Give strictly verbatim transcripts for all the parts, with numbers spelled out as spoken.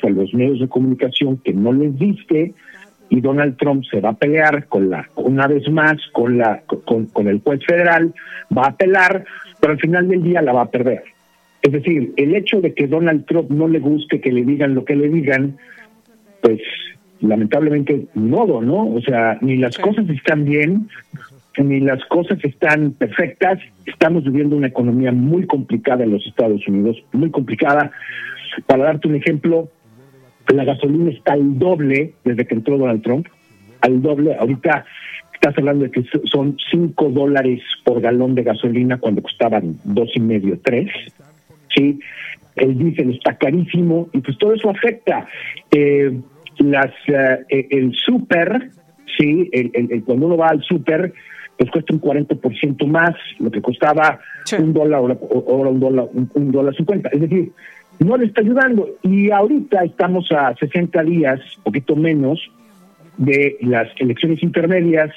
a los medios de comunicación que no les diste, y Donald Trump se va a pelear con la, una vez más con la con, con el juez federal, va a apelar, pero al final del día la va a perder. Es decir, el hecho de que Donald Trump no le guste que le digan lo que le digan, pues lamentablemente modo, ¿no? O sea, ni las sí. cosas están bien, ni las cosas están perfectas. Estamos viviendo una economía muy complicada en los Estados Unidos, muy complicada. Para darte un ejemplo, la gasolina está al doble desde que entró Donald Trump, al doble. Ahorita estás hablando de que son cinco dólares por galón de gasolina cuando costaban dos y medio, tres. Sí, el diésel está carísimo y pues todo eso afecta. Eh, las uh, el súper, sí, el, el, el, cuando uno va al súper, pues cuesta un cuarenta por ciento más, lo que costaba sí. un dólar, ahora, ahora un dólar, un, un dólar cincuenta. Es decir, no le está ayudando. Y ahorita estamos a sesenta días, poquito menos, de las elecciones intermedias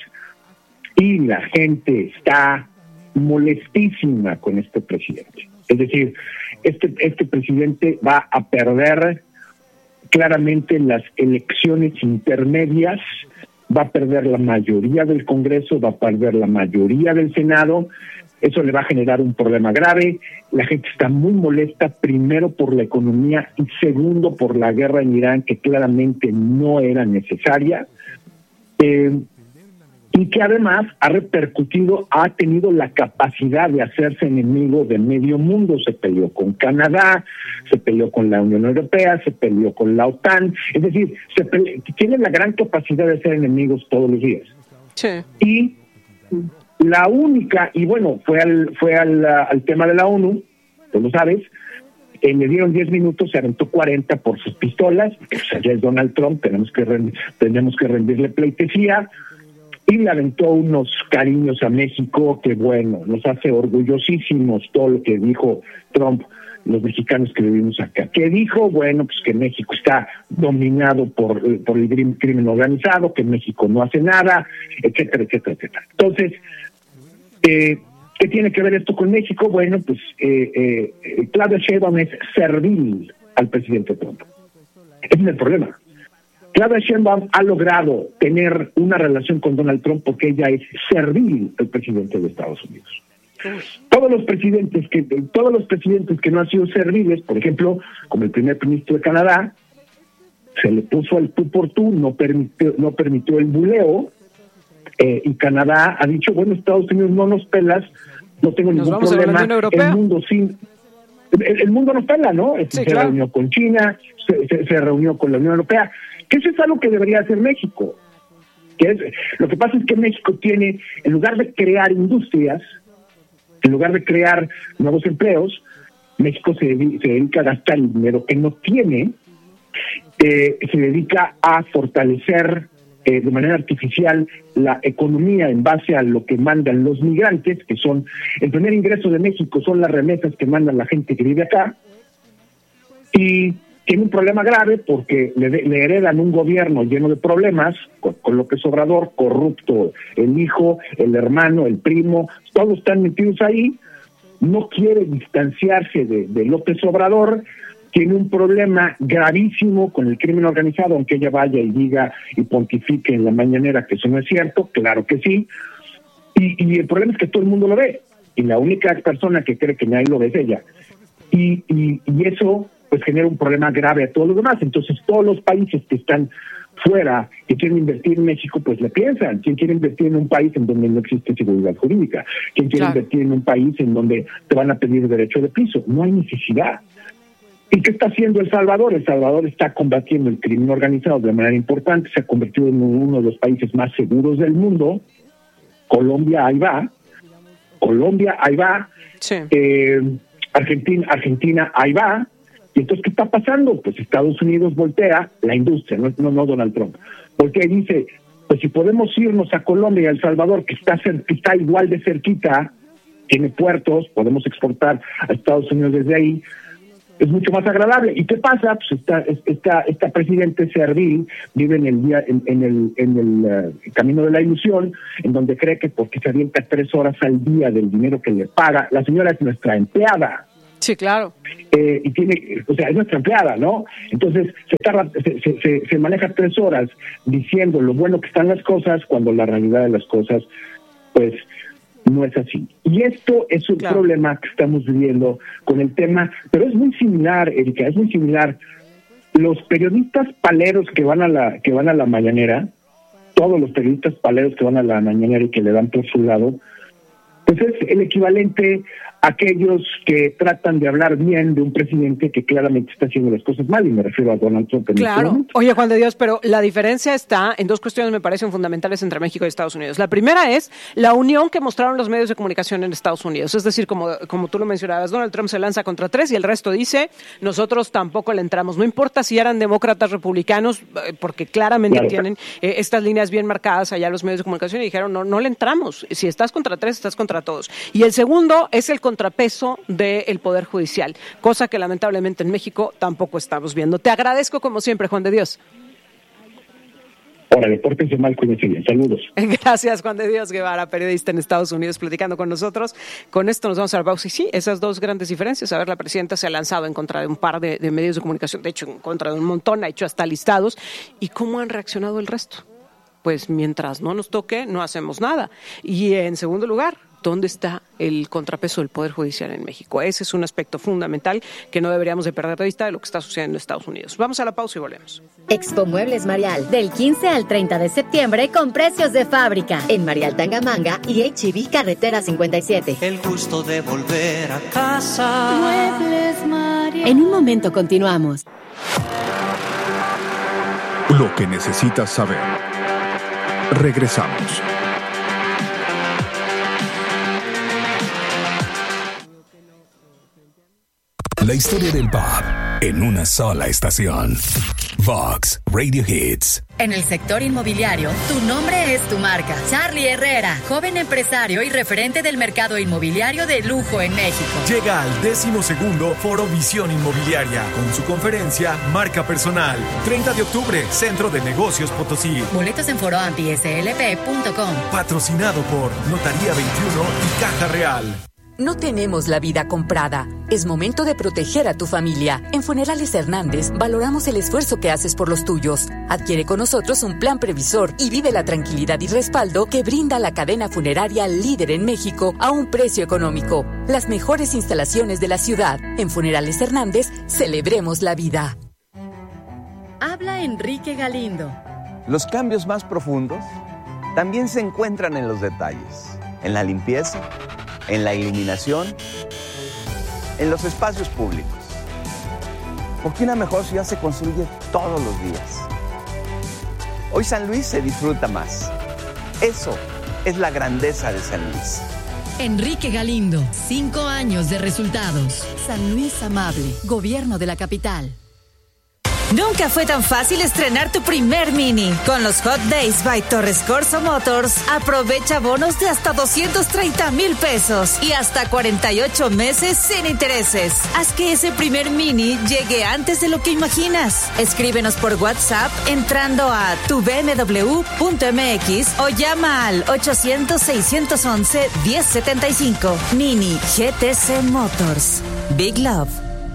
y la gente está molestísima con este presidente. Es decir, este, este presidente va a perder claramente las elecciones intermedias, va a perder la mayoría del Congreso, va a perder la mayoría del Senado. Eso le va a generar un problema grave. La gente está muy molesta, primero por la economía y segundo por la guerra en Irán, que claramente no era necesaria, eh, y que además ha repercutido, ha tenido la capacidad de hacerse enemigo de medio mundo. Se peleó con Canadá, se peleó con la Unión Europea, se peleó con la OTAN. Es decir, se pele- tiene la gran capacidad de ser enemigos todos los días. Sí. Y la única, y bueno, fue al fue al, al tema de la ONU, tú lo sabes, eh, le dieron diez minutos, se aventó cuarenta por sus pistolas, que pues, allá es Donald Trump, tenemos que rend, tenemos que rendirle pleitesía, y le aventó unos cariños a México que, bueno, nos hace orgullosísimos todo lo que dijo Trump, los mexicanos que vivimos acá. ¿Qué dijo? Bueno, pues que México está dominado por, por el crimen organizado, que México no hace nada, etcétera, etcétera, etcétera. Entonces, Eh, ¿qué tiene que ver esto con México? Bueno, pues eh, eh, Claudia Sheinbaum es servil al presidente Trump. Ese es el problema. Claudia Sheinbaum ha logrado tener una relación con Donald Trump porque ella es servil al presidente de Estados Unidos. Todos los presidentes que todos los presidentes que no han sido serviles, por ejemplo, como el primer ministro de Canadá, se le puso al tú por tú, no permitió, no permitió el buleo. Eh, y Canadá ha dicho, bueno, Estados Unidos no nos pelas, no tengo ningún problema, el mundo sin, el, el mundo nos pela, ¿no? Sí, se claro. reunió con China, se, se, se reunió con la Unión Europea, que eso es algo que debería hacer México. Que es, lo que pasa es que México tiene, en lugar de crear industrias, en lugar de crear nuevos empleos, México se, se dedica a gastar el dinero que no tiene, eh, se dedica a fortalecer Eh, de manera artificial la economía en base a lo que mandan los migrantes, que son el primer ingreso de México, son las remesas que mandan la gente que vive acá, y tiene un problema grave porque le, le heredan un gobierno lleno de problemas, con, con López Obrador, corrupto, el hijo, el hermano, el primo, todos están metidos ahí, no quiere distanciarse de, de López Obrador, tiene un problema gravísimo con el crimen organizado, aunque ella vaya y diga y pontifique en la mañanera que eso no es cierto, claro que sí, y, y el problema es que todo el mundo lo ve, y la única persona que cree que nadie lo ve es ella, y, y, y eso pues genera un problema grave a todos los demás. Entonces todos los países que están fuera, que quieren invertir en México, pues le piensan. ¿Quién quiere invertir en un país en donde no existe seguridad jurídica? ¿Quién quiere claro. invertir en un país en donde te van a pedir derecho de piso? No hay necesidad. ¿Y qué está haciendo El Salvador? El Salvador está combatiendo el crimen organizado de manera importante, se ha convertido en uno de los países más seguros del mundo. Colombia, ahí va. Colombia, ahí va. Sí. Eh, Argentina, Argentina, ahí va. ¿Y entonces qué está pasando? Pues Estados Unidos voltea, la industria, no, no, no Donald Trump. Porque dice, pues si podemos irnos a Colombia y a El Salvador, que está, que está igual de cerquita, tiene puertos, podemos exportar a Estados Unidos desde ahí, es mucho más agradable. ¿Y qué pasa? Pues esta, esta, esta presidente servil vive en el día, en, en el, en el uh, camino de la ilusión, en donde cree que porque se avienta tres horas al día del dinero que le paga, la señora es nuestra empleada. Sí, claro. Eh, y tiene, o sea, es nuestra empleada, ¿no? Entonces se, tarda, se, se, se, se maneja tres horas diciendo lo bueno que están las cosas, cuando la realidad de las cosas, pues, no es así. Y esto es un claro. problema que estamos viviendo con el tema, pero es muy similar, Erika, es muy similar. Los periodistas paleros que van a la que van a la mañanera, todos los periodistas paleros que van a la mañanera y que le dan por su lado, pues es el equivalente a aquellos que tratan de hablar bien de un presidente que claramente está haciendo las cosas mal, y me refiero a Donald Trump. En claro. Este Oye, Juan de Dios, pero la diferencia está en dos cuestiones me parecen fundamentales entre México y Estados Unidos. La primera es la unión que mostraron los medios de comunicación en Estados Unidos. Es decir, como, como tú lo mencionabas, Donald Trump se lanza contra tres y el resto dice, nosotros tampoco le entramos. No importa si eran demócratas, republicanos, porque claramente claro. tienen eh, estas líneas bien marcadas allá los medios de comunicación y dijeron, no, no le entramos. Si estás contra tres, estás contra todos. Y el segundo es el contrapeso del Poder Judicial, cosa que lamentablemente en México tampoco estamos viendo. Te agradezco como siempre, Juan de Dios. Órale, pórtense mal, cuídense bien. Saludos. Gracias, Juan de Dios Guevara, periodista en Estados Unidos, platicando con nosotros. Con esto nos vamos a la pausa. Y sí, esas dos grandes diferencias. A ver, la presidenta se ha lanzado en contra de un par de, de medios de comunicación, de hecho, en contra de un montón, ha hecho hasta listados. ¿Y cómo han reaccionado el resto? Pues mientras no nos toque, no hacemos nada. Y en segundo lugar, ¿dónde está el contrapeso del Poder Judicial en México? Ese es un aspecto fundamental que no deberíamos de perder de vista de lo que está sucediendo en Estados Unidos. Vamos a la pausa y volvemos. Expo Muebles Marial, del quince al treinta de septiembre con precios de fábrica. En Marial Tangamanga y H E B Carretera cincuenta y siete. El gusto de volver a casa. Muebles Marial. En un momento continuamos. Lo que necesitas saber. Regresamos. La historia del pop en una sola estación. Vox Radio Hits. En el sector inmobiliario, tu nombre es tu marca. Charlie Herrera, joven empresario y referente del mercado inmobiliario de lujo en México. Llega al décimo segundo Foro Visión Inmobiliaria con su conferencia Marca Personal. treinta de octubre, Centro de Negocios Potosí. Boletos en foro ampi s l p punto com. Patrocinado por Notaría veintiuno y Caja Real. No tenemos la vida comprada. Es momento de proteger a tu familia. En Funerales Hernández valoramos el esfuerzo que haces por los tuyos. Adquiere con nosotros un plan previsor y vive la tranquilidad y respaldo que brinda la cadena funeraria líder en México a un precio económico. Las mejores instalaciones de la ciudad. En Funerales Hernández, celebremos la vida. Habla Enrique Galindo. Los cambios más profundos también se encuentran en los detalles. En la limpieza, en la iluminación, en los espacios públicos. Porque una mejor ciudad se construye todos los días. Hoy San Luis se disfruta más. Eso es la grandeza de San Luis. Enrique Galindo, cinco años de resultados. San Luis Amable, Gobierno de la Capital. Nunca fue tan fácil estrenar tu primer Mini. Con los Hot Days by Torres Corso Motors, aprovecha bonos de hasta doscientos treinta mil pesos y hasta cuarenta y ocho meses sin intereses. Haz que ese primer Mini llegue antes de lo que imaginas. Escríbenos por WhatsApp entrando a tu b m w punto m x o llama al ochocientos, seiscientos once, diez setenta y cinco. Mini G T C Motors. Big Love.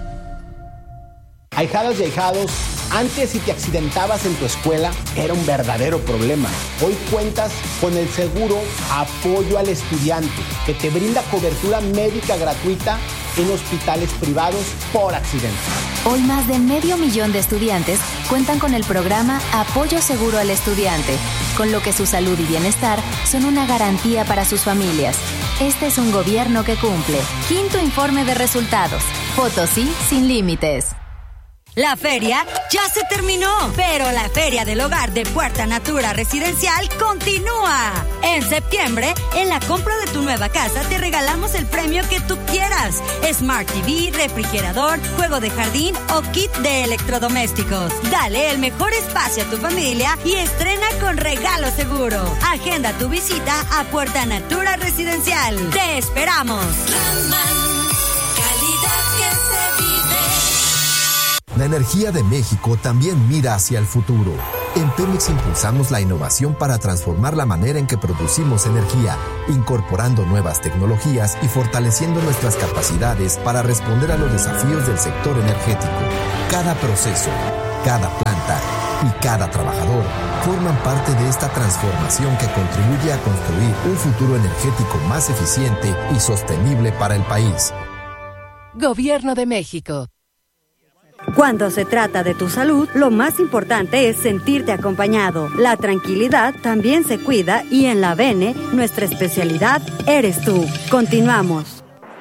Ahijadas y ahijados, antes si te accidentabas en tu escuela era un verdadero problema. Hoy cuentas con el seguro Apoyo al Estudiante, que te brinda cobertura médica gratuita en hospitales privados por accidente. Hoy más de medio millón de estudiantes cuentan con el programa Apoyo Seguro al Estudiante, con lo que su salud y bienestar son una garantía para sus familias. Este es un gobierno que cumple. Quinto informe de resultados. Potosí sin límites. La feria ya se terminó, pero la Feria del Hogar de Puerta Natura Residencial continúa. En septiembre, en la compra de tu nueva casa te regalamos el premio que tú quieras. Smart T V, refrigerador, juego de jardín o kit de electrodomésticos. Dale el mejor espacio a tu familia y estrena con regalo seguro. Agenda tu visita a Puerta Natura Residencial. ¡Te esperamos! Calidad que se vive. La energía de México también mira hacia el futuro. En Pemex impulsamos la innovación para transformar la manera en que producimos energía, incorporando nuevas tecnologías y fortaleciendo nuestras capacidades para responder a los desafíos del sector energético. Cada proceso, cada planta y cada trabajador forman parte de esta transformación que contribuye a construir un futuro energético más eficiente y sostenible para el país. Gobierno de México. Cuando se trata de tu salud, lo más importante es sentirte acompañado. La tranquilidad también se cuida y en la Bene, nuestra especialidad eres tú. Continuamos.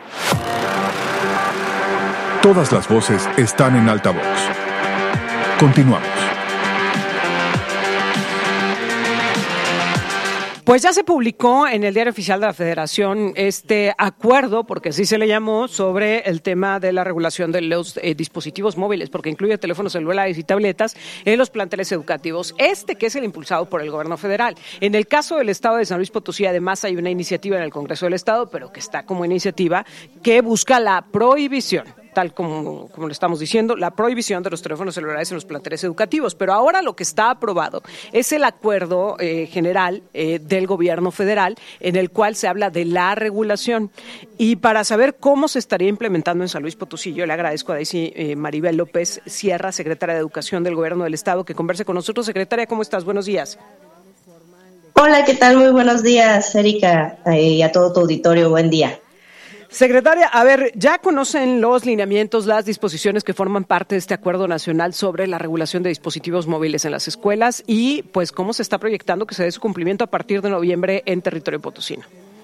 Todas las voces están en altavoz. Continuamos. Pues ya se publicó en el Diario Oficial de la Federación este acuerdo, porque así se le llamó, sobre el tema de la regulación de los eh, dispositivos móviles, porque incluye teléfonos celulares y tabletas en los planteles educativos. Este que es el impulsado por el gobierno federal. En el caso del estado de San Luis Potosí, además hay una iniciativa en el Congreso del Estado, pero que está como iniciativa, que busca la prohibición, tal como, como le estamos diciendo, la prohibición de los teléfonos celulares en los planteles educativos. Pero ahora lo que está aprobado es el acuerdo eh, general eh, del gobierno federal, en el cual se habla de la regulación. Y para saber cómo se estaría implementando en San Luis Potosí, yo le agradezco a Daisy eh, Maribel López Sierra, secretaria de Educación del Gobierno del Estado, que converse con nosotros. Secretaria, ¿cómo estás? Buenos días. Hola, ¿qué tal? Muy buenos días, Erika, eh, y a todo tu auditorio. Buen día. Secretaria, a ver, ya conocen los lineamientos, las disposiciones que forman parte de este acuerdo nacional sobre la regulación de dispositivos móviles en las escuelas y, pues, cómo se está proyectando que se dé su cumplimiento a partir de noviembre en territorio potosino.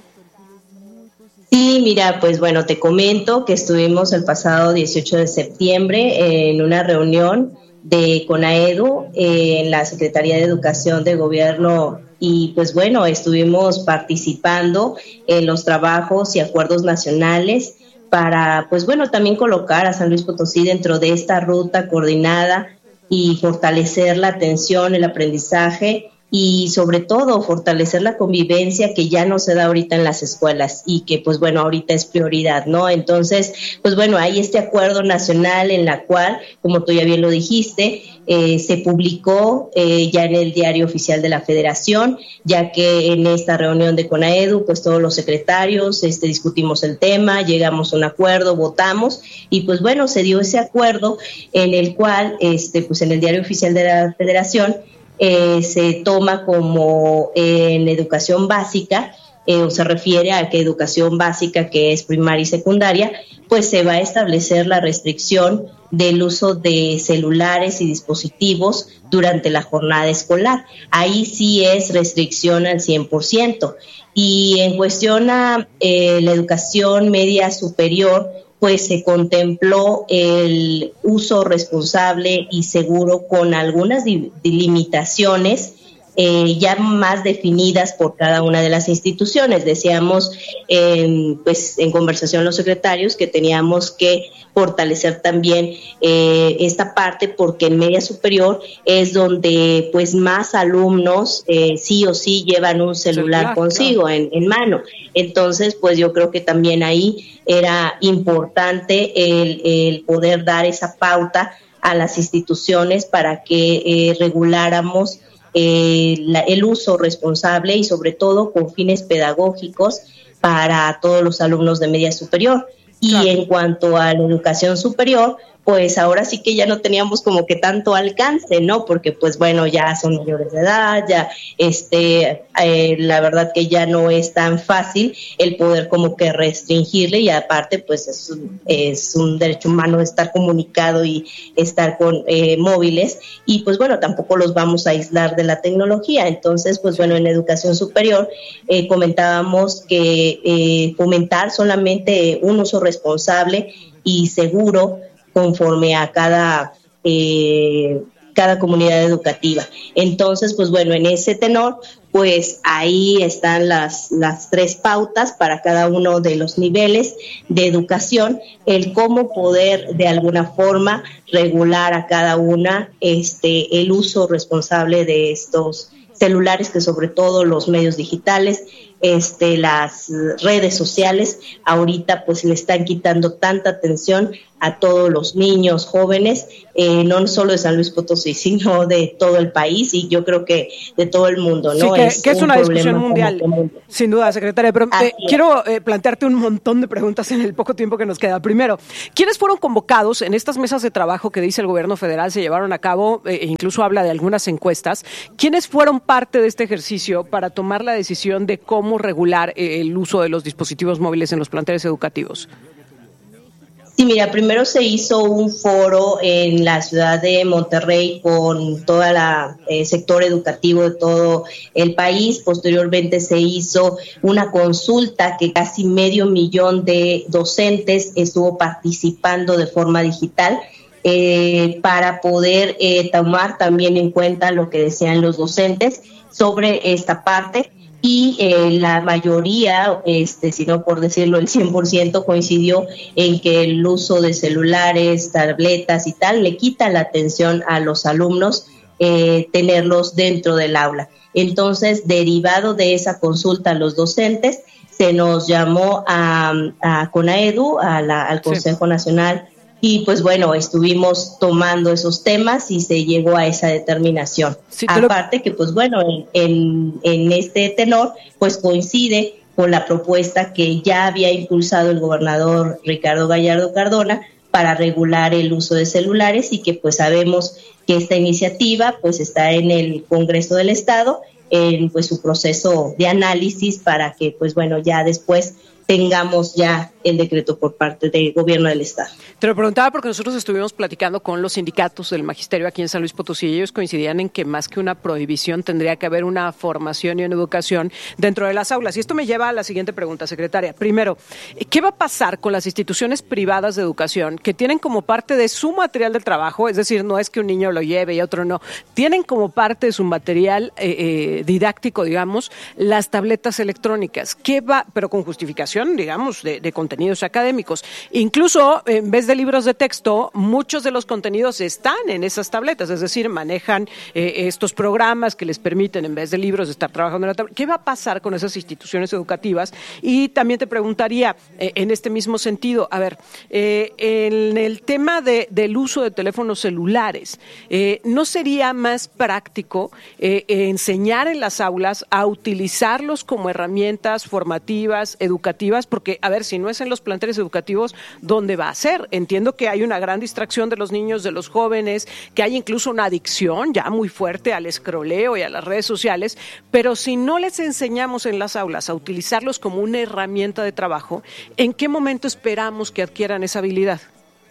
Sí, mira, pues bueno, te comento que estuvimos el pasado dieciocho de septiembre en una reunión de CONAEDU eh, en la Secretaría de Educación de Gobierno. Y pues bueno, estuvimos participando en los trabajos y acuerdos nacionales para, pues bueno, también colocar a San Luis Potosí dentro de esta ruta coordinada y fortalecer la atención, el aprendizaje y sobre todo fortalecer la convivencia que ya no se da ahorita en las escuelas y que pues bueno, ahorita es prioridad, ¿no? Entonces, pues bueno, hay este acuerdo nacional en la cual, como tú ya bien lo dijiste, eh, se publicó eh, ya en el Diario Oficial de la Federación, ya que en esta reunión de CONAEDU, pues todos los secretarios este, discutimos el tema, llegamos a un acuerdo, votamos y pues bueno, se dio ese acuerdo en el cual, este, pues en el Diario Oficial de la Federación, Eh, se toma como eh, en educación básica, eh, o se refiere a que educación básica, que es primaria y secundaria, pues se va a establecer la restricción del uso de celulares y dispositivos durante la jornada escolar. Ahí sí es restricción al cien por ciento. Y en cuestión a eh, la educación media superior, pues se contempló el uso responsable y seguro con algunas limitaciones eh, ya más definidas por cada una de las instituciones. Decíamos eh, pues en conversación los secretarios que teníamos que fortalecer también eh, esta parte porque en media superior es donde pues más alumnos eh, sí o sí llevan un celular sí, consigo claro. en, en mano. Entonces pues yo creo que también ahí era importante el, el poder dar esa pauta a las instituciones para que eh, reguláramos eh, la, el uso responsable y sobre todo con fines pedagógicos para todos los alumnos de media superior. Y claro. En cuanto a la educación superior, pues ahora sí que ya no teníamos como que tanto alcance, ¿no? Porque pues bueno, ya son mayores de edad, ya este, eh, la verdad que ya no es tan fácil el poder como que restringirle y aparte pues es, es un derecho humano estar comunicado y estar con eh, móviles y pues bueno, tampoco los vamos a aislar de la tecnología. Entonces pues bueno, en educación superior eh, comentábamos que eh, fomentar solamente un uso responsable y seguro conforme a cada eh, cada comunidad educativa. Entonces, pues bueno, en ese tenor, pues ahí están las, las tres pautas para cada uno de los niveles de educación, el cómo poder de alguna forma regular a cada una este el uso responsable de estos celulares, que sobre todo los medios digitales, este, las redes sociales, ahorita pues le están quitando tanta atención a todos los niños, jóvenes, eh, no solo de San Luis Potosí, sino de todo el país y yo creo que de todo el mundo, ¿no? Sí, que es, que es un una discusión mundial, común. Sin duda, secretaria, pero eh, quiero eh, plantearte un montón de preguntas en el poco tiempo que nos queda. Primero, ¿quiénes fueron convocados en estas mesas de trabajo que dice el gobierno federal se llevaron a cabo, e incluso habla de algunas encuestas? ¿Quiénes fueron parte de este ejercicio para tomar la decisión de cómo regular eh, el uso de los dispositivos móviles en los planteles educativos? Sí, mira, primero se hizo un foro en la ciudad de Monterrey con todo el eh, sector educativo de todo el país. Posteriormente se hizo una consulta que casi medio millón de docentes estuvo participando de forma digital eh, para poder eh, tomar también en cuenta lo que decían los docentes sobre esta parte. Y eh, la mayoría, este, si no por decirlo el cien por ciento, coincidió en que el uso de celulares, tabletas y tal le quita la atención a los alumnos, eh, tenerlos dentro del aula. Entonces, derivado de esa consulta a los docentes, se nos llamó a, a CONAEDU, a la, al Consejo sí. Nacional, y pues bueno, estuvimos tomando esos temas y se llegó a esa determinación. Sí, Aparte lo... que pues bueno, en, en, en este tenor pues coincide con la propuesta que ya había impulsado el gobernador Ricardo Gallardo Cardona para regular el uso de celulares y que pues sabemos que esta iniciativa pues está en el Congreso del Estado en pues su proceso de análisis para que pues bueno ya después tengamos ya el decreto por parte del gobierno del Estado. Te lo preguntaba porque nosotros estuvimos platicando con los sindicatos del magisterio aquí en San Luis Potosí y ellos coincidían en que más que una prohibición tendría que haber una formación y una educación dentro de las aulas. Y esto me lleva a la siguiente pregunta, secretaria. Primero, ¿qué va a pasar con las instituciones privadas de educación que tienen como parte de su material de trabajo, es decir, no es que un niño lo lleve y otro no, tienen como parte de su material eh, eh, didáctico, digamos, las tabletas electrónicas? ¿Qué va, pero con justificación, digamos, de, de contenidos académicos? Incluso, en vez de libros de texto, muchos de los contenidos están en esas tabletas, es decir, manejan eh, estos programas que les permiten, en vez de libros, estar trabajando en la tableta. ¿Qué va a pasar con esas instituciones educativas? Y también te preguntaría, eh, en este mismo sentido, a ver, eh, en el tema de, del uso de teléfonos celulares, eh, ¿no sería más práctico eh, enseñar en las aulas a utilizarlos como herramientas formativas, educativas? Porque, a ver, si no es en los planteles educativos, ¿dónde va a ser? Entiendo que hay una gran distracción de los niños, de los jóvenes, que hay incluso una adicción ya muy fuerte al escroleo y a las redes sociales, pero si no les enseñamos en las aulas a utilizarlos como una herramienta de trabajo, ¿en qué momento esperamos que adquieran esa habilidad?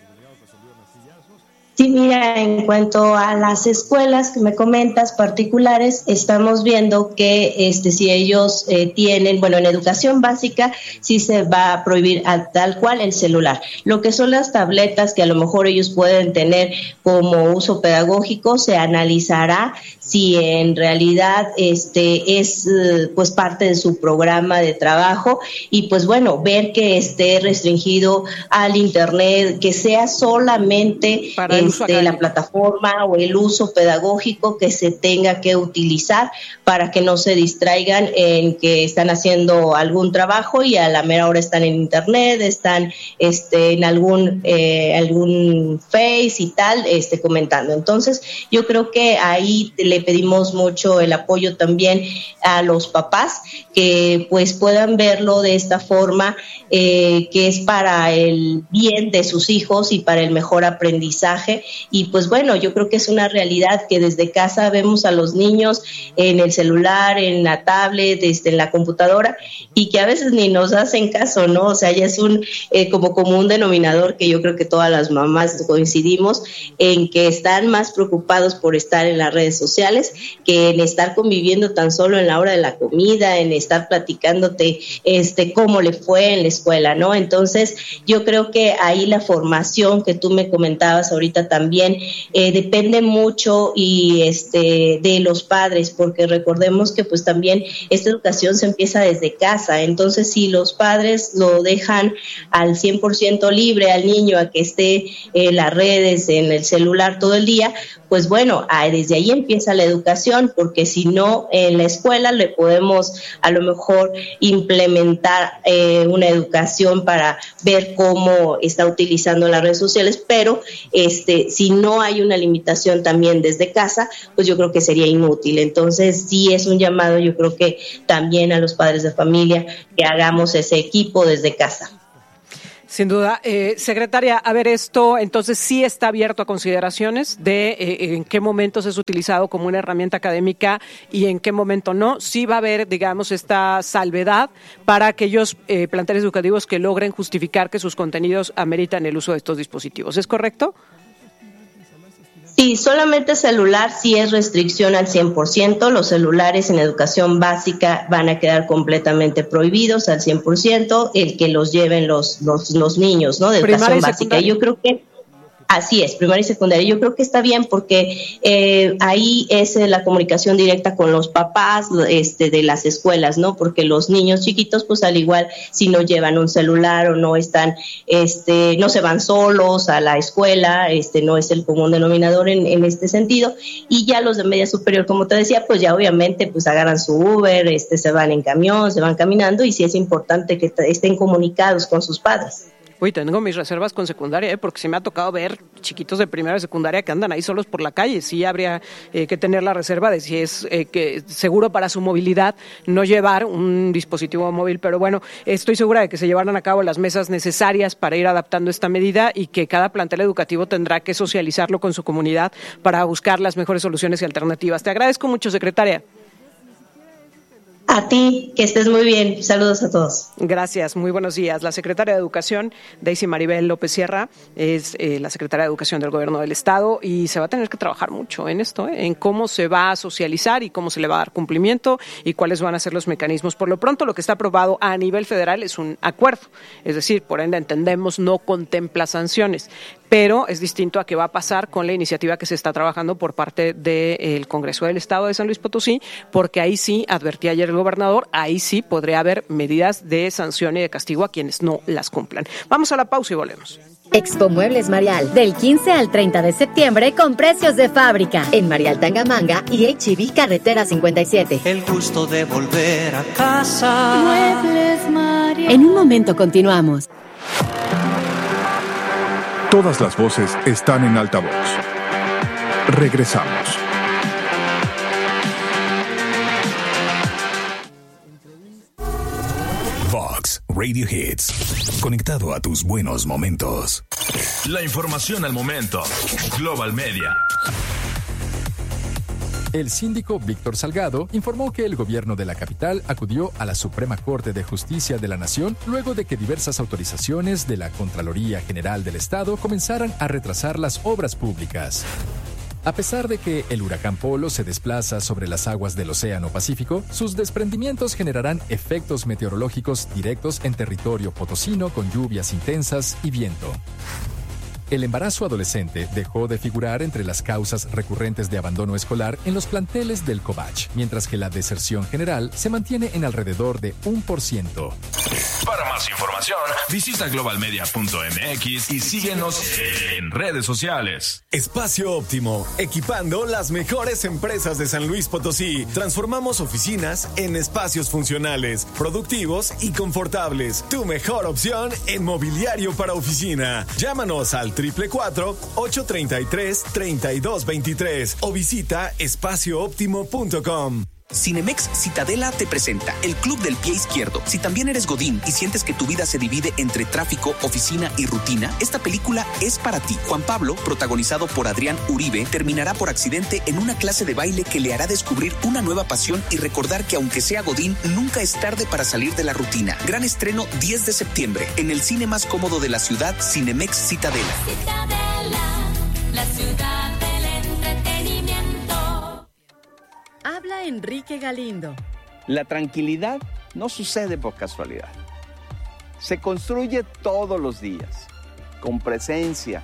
Sí, mira, en cuanto a las escuelas que me comentas particulares, estamos viendo que este, si ellos eh, tienen, bueno, en educación básica sí se va a prohibir a, tal cual el celular. Lo que son las tabletas que a lo mejor ellos pueden tener como uso pedagógico, se analizará si en realidad este es pues parte de su programa de trabajo y pues bueno, ver que esté restringido al internet, que sea solamente para este, la plataforma o el uso pedagógico que se tenga que utilizar para que no se distraigan en que están haciendo algún trabajo y a la mera hora están en internet, están este en algún eh, algún Face y tal, este comentando. Entonces, yo creo que ahí le pedimos mucho el apoyo también a los papás que pues puedan verlo de esta forma, eh, que es para el bien de sus hijos y para el mejor aprendizaje. Y pues bueno, yo creo que es una realidad que desde casa vemos a los niños en el celular, en la tablet, este, en la computadora, y que a veces ni nos hacen caso, ¿no? O sea, ya es un eh, como común denominador que yo creo que todas las mamás coincidimos en que están más preocupados por estar en las redes sociales que en estar conviviendo tan solo en la hora de la comida, en estar platicándote este cómo le fue en la escuela, ¿no? Entonces, yo creo que ahí la formación que tú me comentabas ahorita ahorita también, eh, depende mucho y este de los padres, porque recordemos que pues también esta educación se empieza desde casa. Entonces, si los padres lo dejan al cien por ciento libre al niño a que esté en las redes, en el celular todo el día, pues bueno, desde ahí empieza la educación, porque si no, en la escuela le podemos a lo mejor implementar eh, una educación para ver cómo está utilizando las redes sociales, pero este si no hay una limitación también desde casa, pues yo creo que sería inútil. Entonces, sí es un llamado, yo creo que también a los padres de familia que hagamos ese equipo desde casa. Sin duda. Eh, secretaria, a ver, esto entonces sí está abierto a consideraciones de eh, en qué momentos es utilizado como una herramienta académica y en qué momento no. Sí va a haber, digamos, esta salvedad para aquellos eh, planteles educativos que logren justificar que sus contenidos ameritan el uso de estos dispositivos. ¿Es correcto? Sí, solamente celular sí es restricción al cien por ciento. Los celulares en educación básica van a quedar completamente prohibidos al cien por ciento, el que los lleven los los, los niños, ¿no? De educación básica. Yo creo que así es, primaria y secundaria. Yo creo que está bien porque eh, ahí es la comunicación directa con los papás este, de las escuelas, ¿no? Porque los niños chiquitos, pues al igual, si no llevan un celular o no están, este, no se van solos a la escuela, este, no es el común denominador en, en este sentido. Y ya los de media superior, como te decía, pues ya obviamente, pues agarran su Uber, este, se van en camión, se van caminando, y sí es importante que t- estén comunicados con sus padres. Uy, tengo mis reservas con secundaria, ¿eh? Porque sí me ha tocado ver chiquitos de primera y secundaria que andan ahí solos por la calle. Sí habría eh, que tener la reserva de si es eh, que seguro para su movilidad no llevar un dispositivo móvil. Pero bueno, estoy segura de que se llevarán a cabo las mesas necesarias para ir adaptando esta medida y que cada plantel educativo tendrá que socializarlo con su comunidad para buscar las mejores soluciones y alternativas. Te agradezco mucho, secretaria. A ti, que estés muy bien. Saludos a todos. Gracias, muy buenos días. La secretaria de Educación, Daisy Maribel López Sierra, es eh, la secretaria de Educación del Gobierno del Estado y se va a tener que trabajar mucho en esto, ¿eh? En cómo se va a socializar y cómo se le va a dar cumplimiento y cuáles van a ser los mecanismos. Por lo pronto, lo que está aprobado a nivel federal es un acuerdo, es decir, por ende entendemos no contempla sanciones, pero es distinto a qué va a pasar con la iniciativa que se está trabajando por parte del Congreso del Estado de San Luis Potosí, porque ahí sí, advertí ayer el gobernador, ahí sí podría haber medidas de sanción y de castigo a quienes no las cumplan. Vamos a la pausa y volvemos. Expo Muebles Marial, del quince al treinta de septiembre con precios de fábrica. En Marial Tangamanga y H E B Carretera cincuenta y siete. El gusto de volver a casa. Muebles Marial. En un momento continuamos. Todas las voces están en altavoz. Regresamos. Vox Radio Hits. Conectado a tus buenos momentos. La información al momento. Global Media. El síndico Víctor Salgado informó que el gobierno de la capital acudió a la Suprema Corte de Justicia de la Nación luego de que diversas autorizaciones de la Contraloría General del Estado comenzaran a retrasar las obras públicas. A pesar de que el huracán Polo se desplaza sobre las aguas del Océano Pacífico, sus desprendimientos generarán efectos meteorológicos directos en territorio potosino con lluvias intensas y viento. El embarazo adolescente dejó de figurar entre las causas recurrentes de abandono escolar en los planteles del Covach, mientras que la deserción general se mantiene en alrededor de un por ciento. Para más información, visita global media punto m x y síguenos en redes sociales. Espacio Óptimo, equipando las mejores empresas de San Luis Potosí. Transformamos oficinas en espacios funcionales, productivos y confortables. Tu mejor opción en mobiliario para oficina. Llámanos al triple cuatro, ocho treinta y tres, treinta y dos veintitrés o visita espacio óptimo punto com. Cinemex Citadela te presenta El Club del Pie Izquierdo. Si también eres godín y sientes que tu vida se divide entre tráfico, oficina y rutina, esta película es para ti. Juan Pablo, protagonizado por Adrián Uribe, terminará por accidente en una clase de baile que le hará descubrir una nueva pasión y recordar que aunque sea godín, nunca es tarde para salir de la rutina. Gran estreno diez de septiembre en el cine más cómodo de la ciudad, Cinemex Citadela. Citadela, la ciudad del entretenimiento. Habla Enrique Galindo. La tranquilidad no sucede por casualidad. Se construye todos los días, con presencia,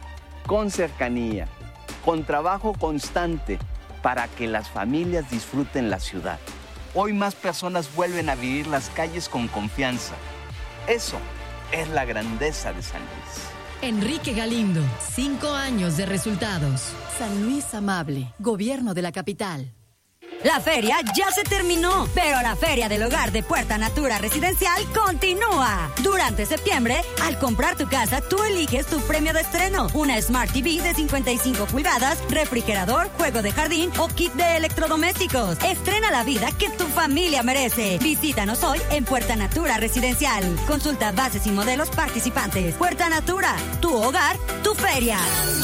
con cercanía, con trabajo constante, para que las familias disfruten la ciudad. Hoy más personas vuelven a vivir las calles con confianza. Eso es la grandeza de San Luis. Enrique Galindo, cinco años de resultados. San Luis Amable, Gobierno de la Capital. La feria ya se terminó, pero la Feria del Hogar de Puerta Natura Residencial continúa. Durante septiembre, al comprar tu casa, tú eliges tu premio de estreno. Una Smart T V de cincuenta y cinco pulgadas, refrigerador, juego de jardín o kit de electrodomésticos. Estrena la vida que tu familia merece. Visítanos hoy en Puerta Natura Residencial. Consulta bases y modelos participantes. Puerta Natura, tu hogar, tu feria.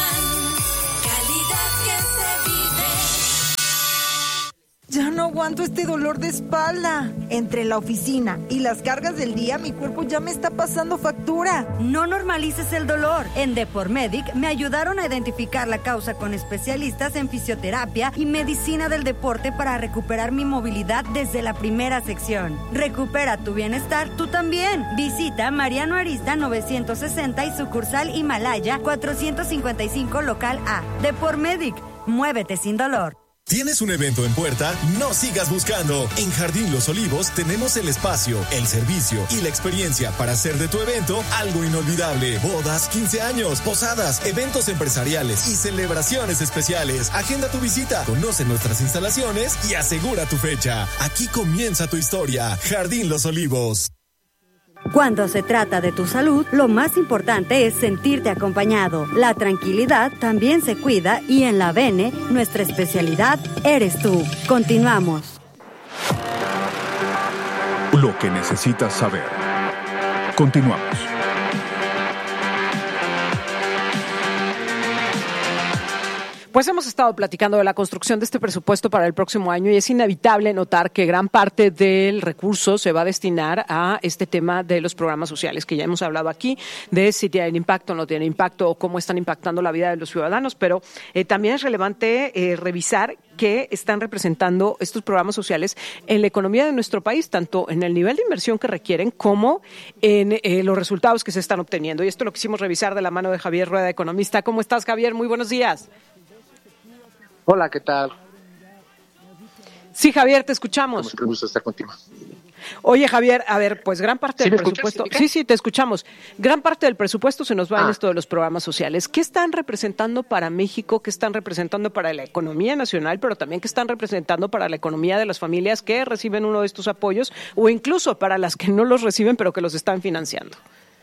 Ya no aguanto este dolor de espalda. Entre la oficina y las cargas del día, mi cuerpo ya me está pasando factura. No normalices el dolor. En Depormedic me ayudaron a identificar la causa con especialistas en fisioterapia y medicina del deporte para recuperar mi movilidad desde la primera sección. Recupera tu bienestar tú también. Visita Mariano Arista novecientos sesenta y sucursal Himalaya cuatrocientos cincuenta y cinco local A. Depormedic, muévete sin dolor. ¿Tienes un evento en puerta? No sigas buscando. En Jardín Los Olivos tenemos el espacio, el servicio y la experiencia para hacer de tu evento algo inolvidable. Bodas, quince años, posadas, eventos empresariales y celebraciones especiales. Agenda tu visita, conoce nuestras instalaciones y asegura tu fecha. Aquí comienza tu historia. Jardín Los Olivos. Cuando se trata de tu salud, lo más importante es sentirte acompañado. La tranquilidad también se cuida y en la Bene, nuestra especialidad eres tú. Continuamos. Lo que necesitas saber. Continuamos. Pues hemos estado platicando de la construcción de este presupuesto para el próximo año y es inevitable notar que gran parte del recurso se va a destinar a este tema de los programas sociales, que ya hemos hablado aquí, de si tienen impacto o no tienen impacto o cómo están impactando la vida de los ciudadanos, pero eh, también es relevante eh, revisar qué están representando estos programas sociales en la economía de nuestro país, tanto en el nivel de inversión que requieren como en eh, los resultados que se están obteniendo. Y esto lo quisimos revisar de la mano de Javier Rueda, economista. ¿Cómo estás, Javier? Muy buenos días. Hola, ¿qué tal? Sí, Javier, te escuchamos. Como gusto estar contigo. Oye, Javier, a ver, pues gran parte ¿Sí del me presupuesto... escuchas? Sí, sí, te escuchamos. Gran parte del presupuesto se nos va Ah. en esto de los programas sociales. ¿Qué están representando para México? ¿Qué están representando para la economía nacional? Pero también ¿qué están representando para la economía de las familias que reciben uno de estos apoyos? O incluso para las que no los reciben, pero que los están financiando.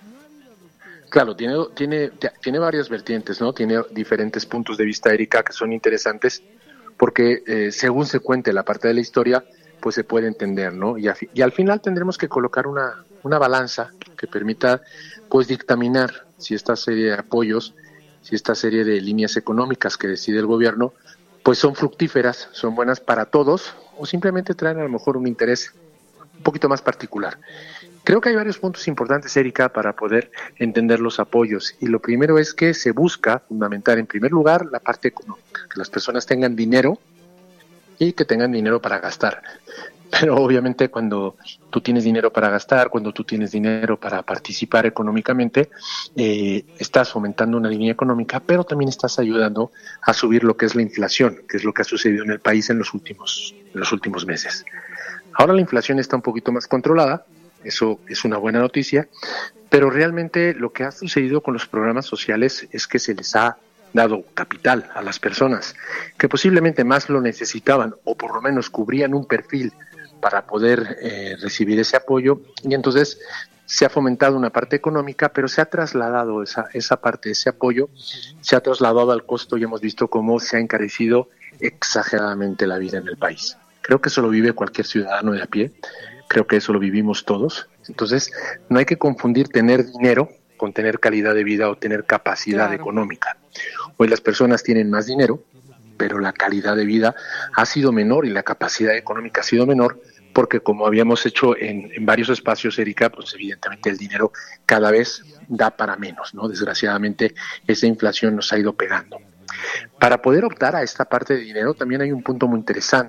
Claro, tiene, tiene, tiene varias vertientes, ¿no? Tiene diferentes puntos de vista, Erika, que son interesantes, porque eh, según se cuente la parte de la historia, pues se puede entender, ¿no? Y, a, y al final tendremos que colocar una, una balanza que permita, pues, dictaminar si esta serie de apoyos, si esta serie de líneas económicas que decide el gobierno, pues son fructíferas, son buenas para todos, o simplemente traen a lo mejor un interés un poquito más particular. Creo que hay varios puntos importantes, Erika, para poder entender los apoyos. Y lo primero es que se busca fundamentar, en primer lugar, la parte económica, que las personas tengan dinero y que tengan dinero para gastar. Pero obviamente cuando tú tienes dinero para gastar, cuando tú tienes dinero para participar económicamente, eh, estás fomentando una línea económica, pero también estás ayudando a subir lo que es la inflación, que es lo que ha sucedido en el país en los últimos, en los últimos meses. Ahora la inflación está un poquito más controlada. Eso es una buena noticia, pero realmente lo que ha sucedido con los programas sociales es que se les ha dado capital a las personas que posiblemente más lo necesitaban o por lo menos cubrían un perfil para poder eh, recibir ese apoyo, y entonces se ha fomentado una parte económica, pero se ha trasladado esa, esa parte, ese apoyo, se ha trasladado al costo y hemos visto cómo se ha encarecido exageradamente la vida en el país. Creo que eso lo vive cualquier ciudadano de a pie. Creo que eso lo vivimos todos. Entonces, no hay que confundir tener dinero con tener calidad de vida o tener capacidad claro. económica. Hoy las personas tienen más dinero, pero la calidad de vida ha sido menor y la capacidad económica ha sido menor porque, como habíamos hecho en, en varios espacios, Erika, pues evidentemente el dinero cada vez da para menos, ¿no? Desgraciadamente, esa inflación nos ha ido pegando. Para poder optar a esta parte de dinero también hay un punto muy interesante.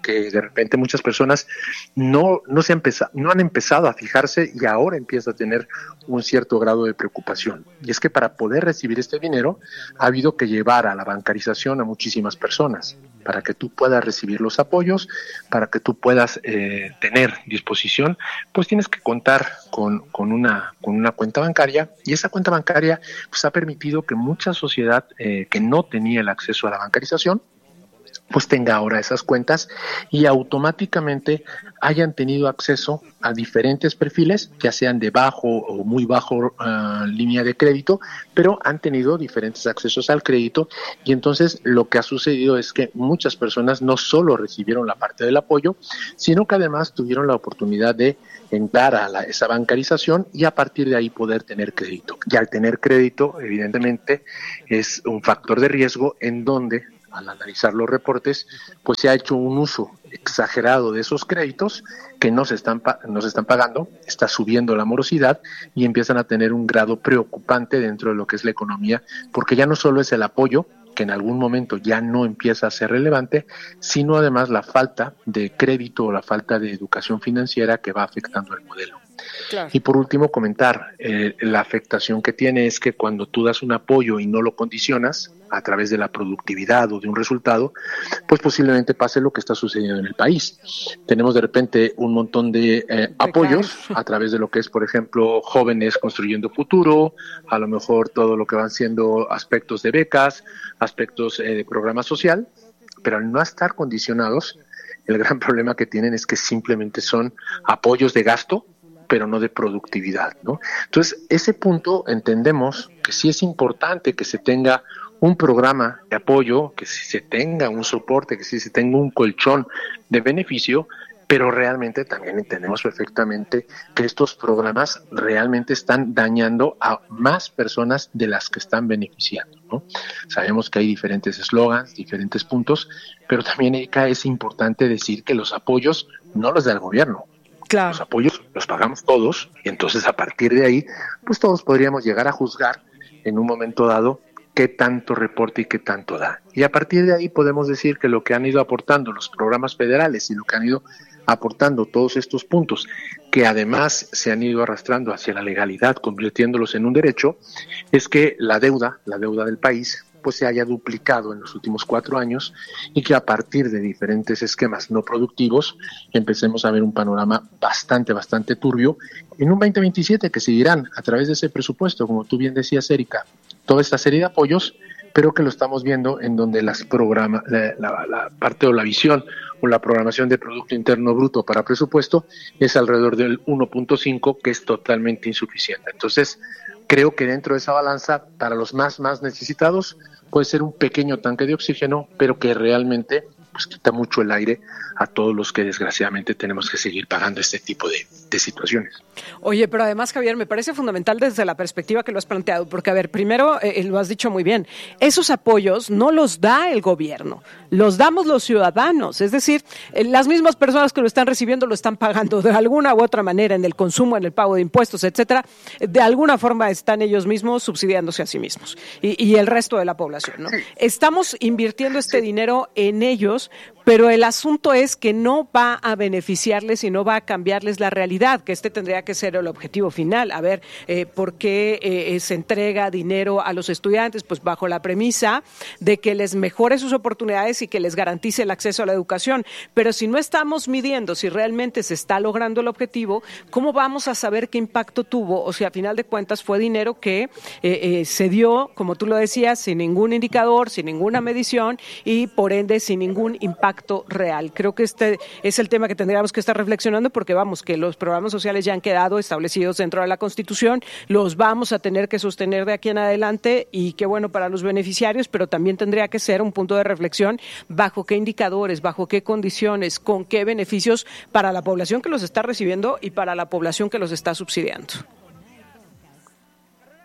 que de repente muchas personas no, no, se empeza, no han empezado a fijarse y ahora empieza a tener un cierto grado de preocupación. Y es que para poder recibir este dinero ha habido que llevar a la bancarización a muchísimas personas, para que tú puedas recibir los apoyos, para que tú puedas eh, tener disposición, pues tienes que contar con, con, una, con una cuenta bancaria, y esa cuenta bancaria pues ha permitido que mucha sociedad eh, que no tenía el acceso a la bancarización, pues tenga ahora esas cuentas y automáticamente hayan tenido acceso a diferentes perfiles, ya sean de bajo o muy bajo uh, línea de crédito, pero han tenido diferentes accesos al crédito, y entonces lo que ha sucedido es que muchas personas no solo recibieron la parte del apoyo, sino que además tuvieron la oportunidad de entrar a la, esa bancarización y a partir de ahí poder tener crédito. Y al tener crédito, evidentemente, es un factor de riesgo en donde, al analizar los reportes, pues se ha hecho un uso exagerado de esos créditos que no se están no se están pagando, está subiendo la morosidad y empiezan a tener un grado preocupante dentro de lo que es la economía, porque ya no solo es el apoyo, que en algún momento ya no empieza a ser relevante, sino además la falta de crédito o la falta de educación financiera que va afectando el modelo. Claro. Y por último comentar, eh, la afectación que tiene es que cuando tú das un apoyo y no lo condicionas a través de la productividad o de un resultado, pues posiblemente pase lo que está sucediendo en el país. Tenemos de repente un montón de eh, apoyos a través de lo que es, por ejemplo, Jóvenes Construyendo Futuro, a lo mejor todo lo que van siendo aspectos de becas, aspectos eh, de programa social, pero al no estar condicionados, el gran problema que tienen es que simplemente son apoyos de gasto, pero no de productividad, ¿no? Entonces, ese punto entendemos que sí es importante que se tenga un programa de apoyo, que sí se tenga un soporte, que sí se tenga un colchón de beneficio, pero realmente también entendemos perfectamente que estos programas realmente están dañando a más personas de las que están beneficiando, ¿no? Sabemos que hay diferentes eslogans, diferentes puntos, pero también, Erika, es importante decir que los apoyos no los da el gobierno. Claro. Los apoyos los pagamos todos, y entonces a partir de ahí, pues todos podríamos llegar a juzgar en un momento dado qué tanto reporta y qué tanto da. Y a partir de ahí podemos decir que lo que han ido aportando los programas federales y lo que han ido aportando todos estos puntos, que además se han ido arrastrando hacia la legalidad, convirtiéndolos en un derecho, es que la deuda, la deuda del país, pues se haya duplicado en los últimos cuatro años y que a partir de diferentes esquemas no productivos empecemos a ver un panorama bastante, bastante turbio en un veinte veintisiete que seguirán a través de ese presupuesto, como tú bien decías, Erika, toda esta serie de apoyos, pero que lo estamos viendo en donde las programa, la, la, la parte o la visión o la programación de Producto Interno Bruto para presupuesto es alrededor del uno punto cinco, que es totalmente insuficiente. Entonces, creo que dentro de esa balanza, para los más, más necesitados, puede ser un pequeño tanque de oxígeno, pero que realmente pues quita mucho el aire a todos los que desgraciadamente tenemos que seguir pagando este tipo de, de situaciones. Oye, pero además, Javier, me parece fundamental desde la perspectiva que lo has planteado, porque, a ver, primero, eh, lo has dicho muy bien, esos apoyos no los da el gobierno, los damos los ciudadanos, es decir, eh, las mismas personas que lo están recibiendo lo están pagando de alguna u otra manera en el consumo, en el pago de impuestos, etcétera, de alguna forma están ellos mismos subsidiándose a sí mismos y, y el resto de la población, ¿no? Sí. Estamos invirtiendo este sí. dinero en ellos, pero el asunto es que no va a beneficiarles y no va a cambiarles la realidad, que este tendría que ser el objetivo final. A ver, eh, ¿por qué eh, se entrega dinero a los estudiantes? Pues bajo la premisa de que les mejore sus oportunidades y que les garantice el acceso a la educación. Pero si no estamos midiendo si realmente se está logrando el objetivo, ¿cómo vamos a saber qué impacto tuvo? O sea, a final de cuentas fue dinero que eh, eh, se dio, como tú lo decías, sin ningún indicador, sin ninguna medición y por ende sin ningún impacto real. Creo que este es el tema que tendríamos que estar reflexionando porque vamos, que los programas sociales ya han quedado establecidos dentro de la Constitución, los vamos a tener que sostener de aquí en adelante y qué bueno para los beneficiarios, pero también tendría que ser un punto de reflexión bajo qué indicadores, bajo qué condiciones, con qué beneficios para la población que los está recibiendo y para la población que los está subsidiando.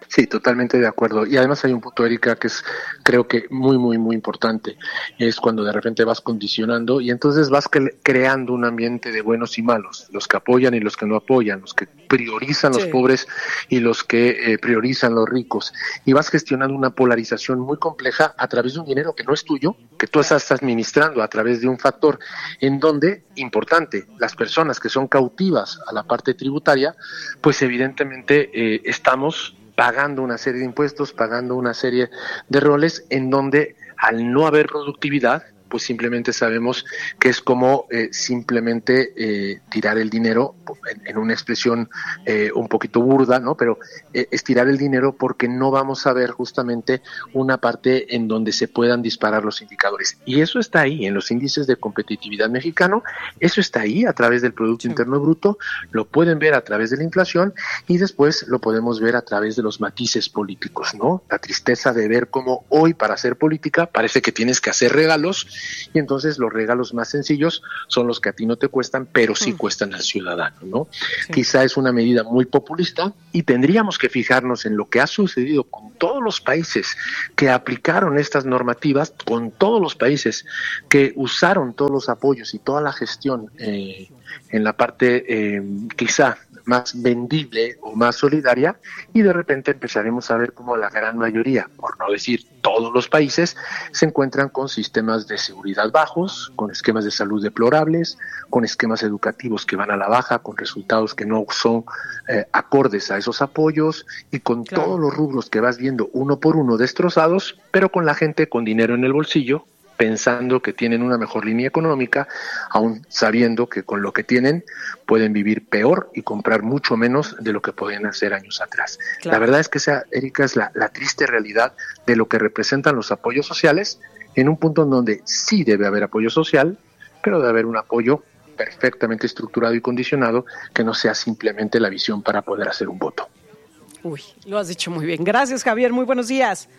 Sí, totalmente de acuerdo. Y además hay un punto, Erika, que es creo que muy, muy, muy importante. Es cuando de repente vas condicionando y entonces vas cre- creando un ambiente de buenos y malos, los que apoyan y los que no apoyan, los que priorizan los Sí. pobres y los que eh, priorizan los ricos. Y vas gestionando una polarización muy compleja a través de un dinero que no es tuyo, que tú estás administrando a través de un factor en donde, importante, las personas que son cautivas a la parte tributaria, pues evidentemente eh, estamos pagando una serie de impuestos, pagando una serie de roles en donde al no haber productividad, pues simplemente sabemos que es como eh, simplemente eh, tirar el dinero, en, en una expresión eh, un poquito burda, ¿no? Pero eh, es tirar el dinero porque no vamos a ver justamente una parte en donde se puedan disparar los indicadores. Y eso está ahí, en los índices de competitividad mexicano, eso está ahí a través del Producto sí. Interno Bruto, lo pueden ver a través de la inflación y después lo podemos ver a través de los matices políticos, ¿no? La tristeza de ver cómo hoy para hacer política parece que tienes que hacer regalos y entonces los regalos más sencillos son los que a ti no te cuestan, pero sí mm. cuestan al ciudadano, ¿no? Sí. Quizá es una medida muy populista y tendríamos que fijarnos en lo que ha sucedido con todos los países que aplicaron estas normativas, con todos los países que usaron todos los apoyos y toda la gestión eh, en la parte eh, quizá más vendible o más solidaria, y de repente empezaremos a ver cómo la gran mayoría, por no decir todos los países, se encuentran con sistemas de seguridad bajos, con esquemas de salud deplorables, con esquemas educativos que van a la baja, con resultados que no son eh, acordes a esos apoyos, y con claro. todos los rubros que vas viendo uno por uno destrozados, pero con la gente con dinero en el bolsillo, pensando que tienen una mejor línea económica, aún sabiendo que con lo que tienen pueden vivir peor y comprar mucho menos de lo que podían hacer años atrás. Claro. La verdad es que esa, Erika, es la, la triste realidad de lo que representan los apoyos sociales, en un punto en donde sí debe haber apoyo social, pero debe haber un apoyo perfectamente estructurado y condicionado, que no sea simplemente la visión para poder hacer un voto. Uy, lo has dicho muy bien. Gracias, Javier. Muy buenos días.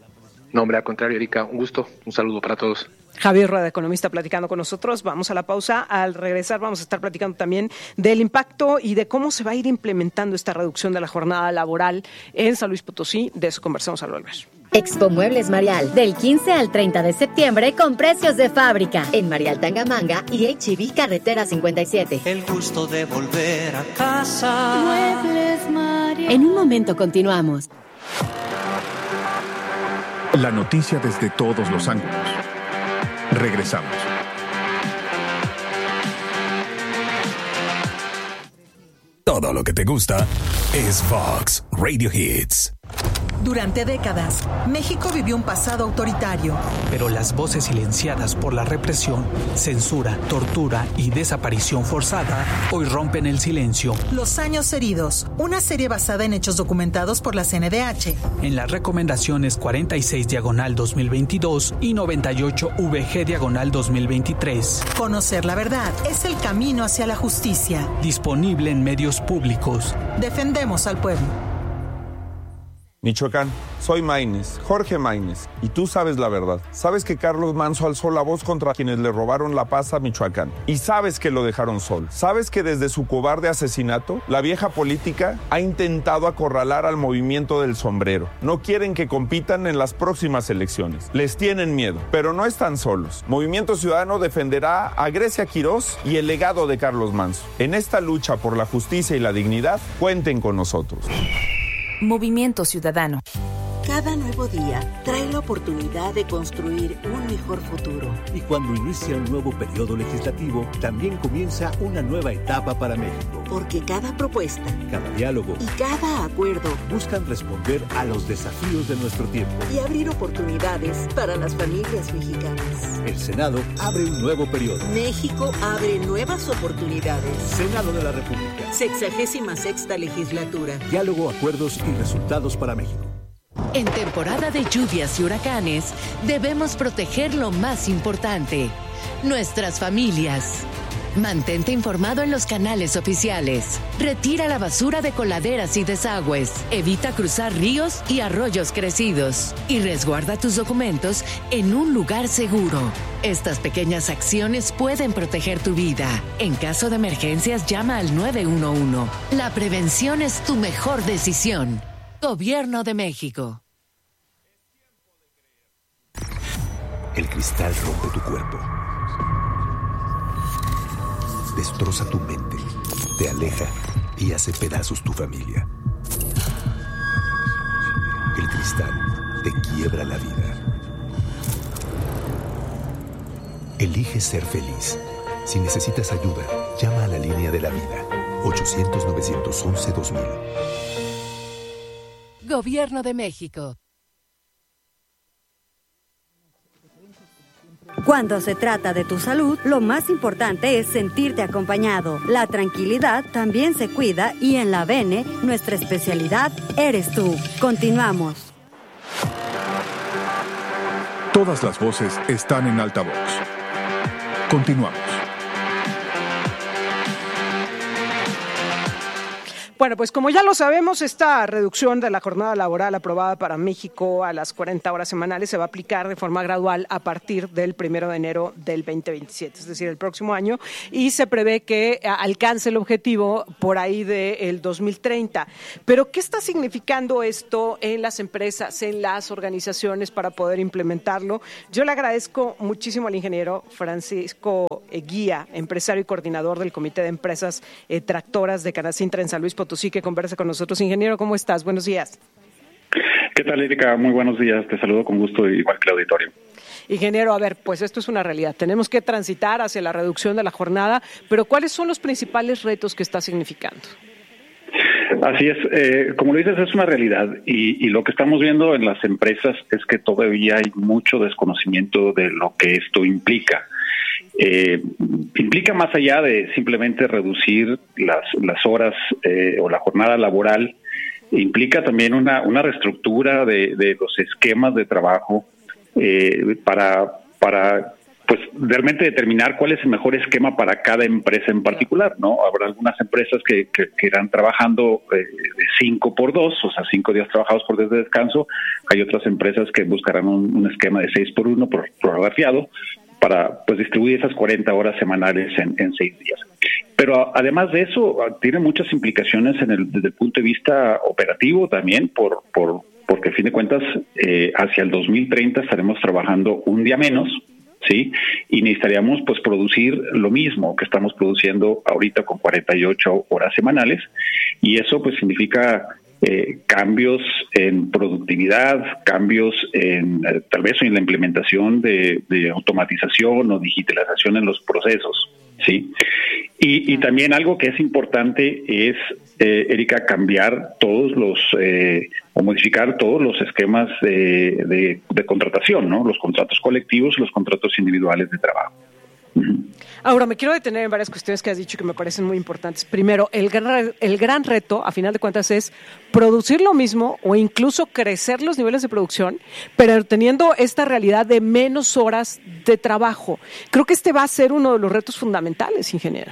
No, hombre, al contrario, Erika, un gusto, un saludo para todos. Javier Rueda, economista, platicando con nosotros. Vamos a la pausa. Al regresar vamos a estar platicando también del impacto y de cómo se va a ir implementando esta reducción de la jornada laboral en San Luis Potosí. De eso conversamos al volver. Expo Muebles Marial, del quince al treinta de septiembre con precios de fábrica en Marial Tangamanga y H E B Carretera cincuenta y siete. El gusto de volver a casa. Muebles Marial. En un momento continuamos. La noticia desde todos los ángulos. Regresamos. Todo lo que te gusta es Vox Radio Hits. Durante décadas, México vivió un pasado autoritario. Pero las voces silenciadas por la represión, censura, tortura y desaparición forzada hoy rompen el silencio. Los años heridos, una serie basada en hechos documentados por la C N D H. En las recomendaciones cuarenta y seis diagonal dos mil veintidós y noventa y ocho V G diagonal dos mil veintitrés. Conocer la verdad es el camino hacia la justicia. Disponible en medios públicos. Defendemos al pueblo. Michoacán, soy Maínez, Jorge Maínez, y tú sabes la verdad. Sabes que Carlos Manso alzó la voz contra quienes le robaron la paz a Michoacán. Y sabes que lo dejaron solo. Sabes que desde su cobarde asesinato, la vieja política ha intentado acorralar al movimiento del sombrero. No quieren que compitan en las próximas elecciones. Les tienen miedo, pero no están solos. Movimiento Ciudadano defenderá a Grecia Quirós y el legado de Carlos Manso. En esta lucha por la justicia y la dignidad, cuenten con nosotros. Movimiento Ciudadano. Cada nuevo día trae la oportunidad de construir un mejor futuro. Y cuando inicia un nuevo periodo legislativo, también comienza una nueva etapa para México. Porque cada propuesta, cada diálogo y cada acuerdo buscan responder a los desafíos de nuestro tiempo y abrir oportunidades para las familias mexicanas. El Senado abre un nuevo periodo. México abre nuevas oportunidades. Senado de la República. Sexagésima sexta legislatura. Diálogo, acuerdos y resultados para México. En temporada de lluvias y huracanes, debemos proteger lo más importante, nuestras familias. Mantente informado en los canales oficiales. Retira la basura de coladeras y desagües. Evita cruzar ríos y arroyos crecidos. Y resguarda tus documentos en un lugar seguro. Estas pequeñas acciones pueden proteger tu vida. En caso de emergencias, llama al nueve uno uno. La prevención es tu mejor decisión. Gobierno de México. El cristal rompe tu cuerpo. Destroza tu mente, te aleja y hace pedazos tu familia. El cristal te quiebra la vida. Elige ser feliz. Si necesitas ayuda, llama a la línea de la vida. ochocientos, novecientos once, dos mil. Gobierno de México. Cuando se trata de tu salud, lo más importante es sentirte acompañado. La tranquilidad también se cuida y en la Bene, nuestra especialidad eres tú. Continuamos. Todas las voces están en altavoz. Continuamos. Bueno, pues como ya lo sabemos, esta reducción de la jornada laboral aprobada para México a las cuarenta horas semanales se va a aplicar de forma gradual a partir del primero de enero del veinte veintisiete, es decir, el próximo año, y se prevé que alcance el objetivo por ahí del dos mil treinta. Pero, ¿qué está significando esto en las empresas, en las organizaciones para poder implementarlo? Yo le agradezco muchísimo al ingeniero Francisco Guía, empresario y coordinador del Comité de Empresas eh, Tractoras de Canacintra en San Luis Potosí, sí que conversa con nosotros. Ingeniero, ¿cómo estás? Buenos días. ¿Qué tal, Erika? Muy buenos días. Te saludo con gusto, igual que el auditorio. Ingeniero, a ver, pues esto es una realidad. Tenemos que transitar hacia la reducción de la jornada, pero ¿cuáles son los principales retos que está significando? Así es, eh, como lo dices, es una realidad y, y lo que estamos viendo en las empresas es que todavía hay mucho desconocimiento de lo que esto implica. Eh, implica más allá de simplemente reducir las, las horas eh, o la jornada laboral, implica también una, una reestructura de, de los esquemas de trabajo eh, para, para pues realmente determinar cuál es el mejor esquema para cada empresa en particular, ¿no? Habrá algunas empresas que, que, que irán trabajando eh, de cinco por dos, o sea, cinco días trabajados por días de descanso. Hay otras empresas que buscarán un, un esquema de seis por uno, por prorrateado, para pues distribuir esas cuarenta horas semanales en, en seis días. Pero además de eso, tiene muchas implicaciones en el, desde el punto de vista operativo también, por, por porque a fin de cuentas, eh, hacia el dos mil treinta estaremos trabajando un día menos, ¿sí? Y necesitaríamos pues producir lo mismo que estamos produciendo ahorita con cuarenta y ocho horas semanales, y eso pues significa Eh, cambios en productividad, cambios en eh, tal vez en la implementación de, de automatización o digitalización en los procesos, ¿sí? Y, y también algo que es importante es, eh, Erika, cambiar todos los eh, o modificar todos los esquemas de, de, de contratación, ¿no? Los contratos colectivos y los contratos individuales de trabajo. Ahora, me quiero detener en varias cuestiones que has dicho que me parecen muy importantes. Primero, el gran, el gran reto, a final de cuentas, es producir lo mismo o incluso crecer los niveles de producción, pero teniendo esta realidad de menos horas de trabajo. Creo que este va a ser uno de los retos fundamentales, ingeniero.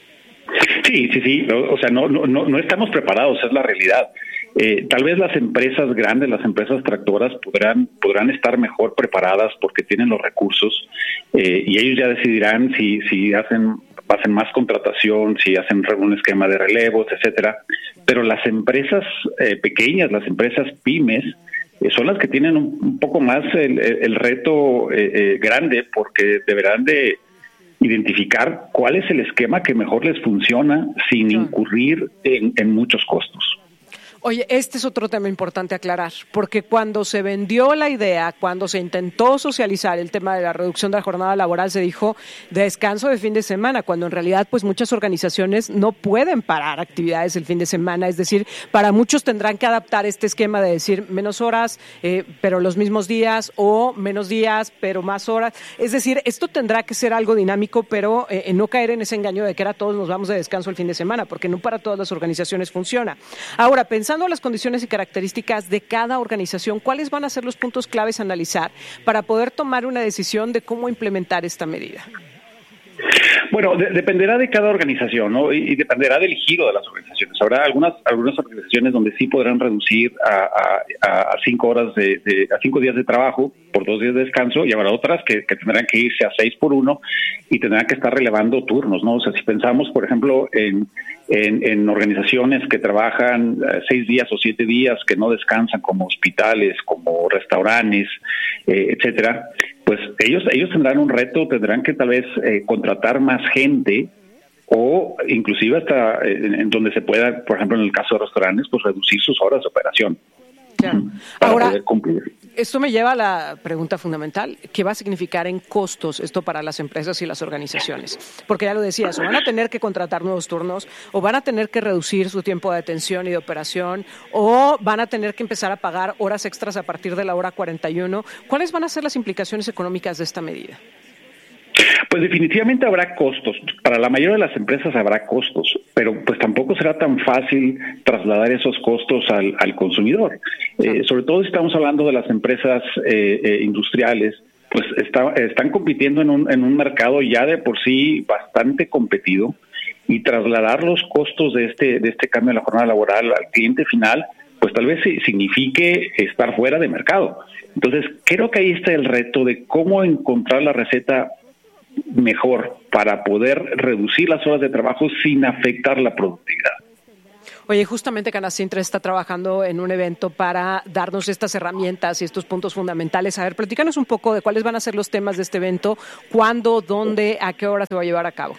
Sí, sí, sí. O sea, no, no, no estamos preparados, es la realidad. Eh, tal vez las empresas grandes, las empresas tractoras podrán podrán estar mejor preparadas porque tienen los recursos eh, y ellos ya decidirán si si hacen hacen más contratación, si hacen un esquema de relevos, etcétera. Pero las empresas eh, pequeñas, las empresas pymes, eh, son las que tienen un, un poco más el, el reto eh, eh, grande, porque deberán de identificar cuál es el esquema que mejor les funciona sin incurrir en, en muchos costos. Oye, este es otro tema importante aclarar, porque cuando se vendió la idea, cuando se intentó socializar el tema de la reducción de la jornada laboral, se dijo de descanso de fin de semana, cuando en realidad pues muchas organizaciones no pueden parar actividades el fin de semana, es decir, para muchos tendrán que adaptar este esquema de decir menos horas, eh, pero los mismos días, o menos días, pero más horas. Es decir, esto tendrá que ser algo dinámico, pero eh, no caer en ese engaño de que ahora todos nos vamos de descanso el fin de semana, porque no para todas las organizaciones funciona. Ahora, pensando Pensando en las condiciones y características de cada organización, ¿cuáles van a ser los puntos claves a analizar para poder tomar una decisión de cómo implementar esta medida? Bueno, de, dependerá de cada organización, ¿no? Y, y dependerá del giro de las organizaciones. Habrá algunas algunas organizaciones donde sí podrán reducir a, a, a cinco horas de, de a cinco días de trabajo por dos días de descanso, y habrá otras que, que tendrán que irse a seis por uno y tendrán que estar relevando turnos, ¿no? O sea, si pensamos, por ejemplo, en en, en organizaciones que trabajan eh, seis días o siete días, que no descansan, como hospitales, como restaurantes, eh, etcétera, pues ellos ellos tendrán un reto, tendrán que tal vez eh, contratar más gente, o inclusive hasta en, en donde se pueda, por ejemplo, en el caso de restaurantes, pues reducir sus horas de operación. Claro. Para Ahora, poder cumplir. Esto me lleva a la pregunta fundamental: ¿qué va a significar en costos esto para las empresas y las organizaciones? Porque ya lo decías, o van a tener que contratar nuevos turnos, o van a tener que reducir su tiempo de atención y de operación, o van a tener que empezar a pagar horas extras a partir de la hora cuarenta y uno. ¿Cuáles van a ser las implicaciones económicas de esta medida? Pues definitivamente habrá costos. Para la mayoría de las empresas habrá costos, pero pues tampoco será tan fácil trasladar esos costos al, al consumidor. Eh, sobre todo si estamos hablando de las empresas eh, eh, industriales, pues está, están compitiendo en un, en un mercado ya de por sí bastante competido, y trasladar los costos de este, de este cambio en la jornada laboral al cliente final, pues tal vez signifique estar fuera de mercado. Entonces, creo que ahí está el reto de cómo encontrar la receta mejor para poder reducir las horas de trabajo sin afectar la productividad. Oye, justamente Canacintra está trabajando en un evento para darnos estas herramientas y estos puntos fundamentales. A ver, platícanos un poco de cuáles van a ser los temas de este evento, cuándo, dónde, a qué hora se va a llevar a cabo.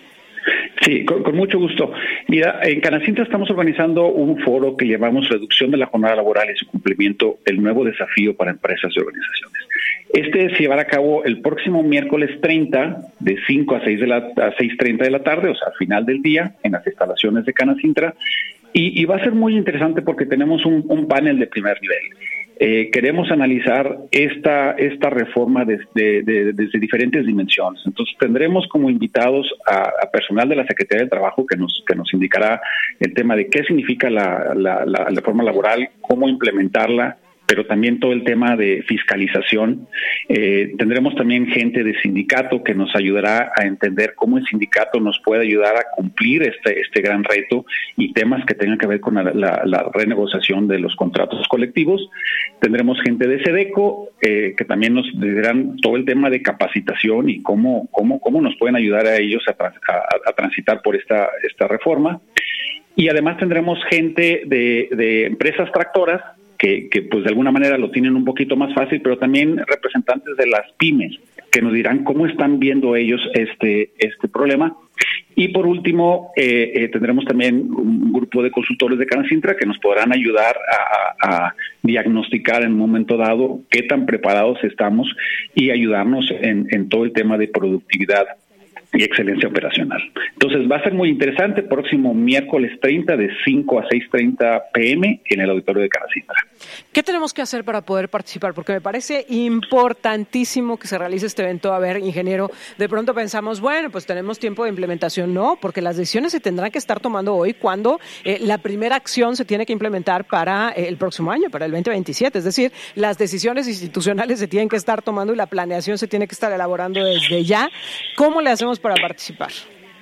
Sí, con, con mucho gusto. Mira, en Canacintra estamos organizando un foro que llamamos Reducción de la Jornada Laboral y su Cumplimiento, el nuevo desafío para empresas y organizaciones. Este se llevará a cabo el próximo miércoles treinta, de cinco a seis de la a seis treinta de la tarde, o sea, al final del día, en las instalaciones de Canacintra, y, y va a ser muy interesante porque tenemos un, un panel de primer nivel. Eh, queremos analizar esta esta reforma desde, de, de, desde diferentes dimensiones. Entonces tendremos como invitados a, a personal de la Secretaría del Trabajo que nos que nos indicará el tema de qué significa la, la, la reforma laboral, cómo implementarla, pero también todo el tema de fiscalización. Eh, tendremos también gente de sindicato que nos ayudará a entender cómo el sindicato nos puede ayudar a cumplir este este gran reto, y temas que tengan que ver con la, la, la renegociación de los contratos colectivos. Tendremos gente de SEDECO eh, que también nos dirán todo el tema de capacitación y cómo cómo cómo nos pueden ayudar a ellos a, a, a transitar por esta esta reforma. Y además tendremos gente de, de empresas tractoras que, que pues de alguna manera lo tienen un poquito más fácil, pero también representantes de las pymes que nos dirán cómo están viendo ellos este este problema. Y por último, eh, eh, tendremos también un grupo de consultores de Canacintra que nos podrán ayudar a, a diagnosticar en un momento dado qué tan preparados estamos y ayudarnos en, en todo el tema de productividad y excelencia operacional. Entonces va a ser muy interesante, próximo miércoles treinta de cinco a seis treinta pm en el auditorio de Canacintra. ¿Qué tenemos que hacer para poder participar? Porque me parece importantísimo que se realice este evento. A ver, ingeniero, de pronto pensamos, bueno, pues tenemos tiempo de implementación. No, porque las decisiones se tendrán que estar tomando hoy, cuando eh, la primera acción se tiene que implementar para eh, el próximo año, para el veinte veintisiete. Es decir, las decisiones institucionales se tienen que estar tomando y la planeación se tiene que estar elaborando desde ya. ¿Cómo le hacemos para participar?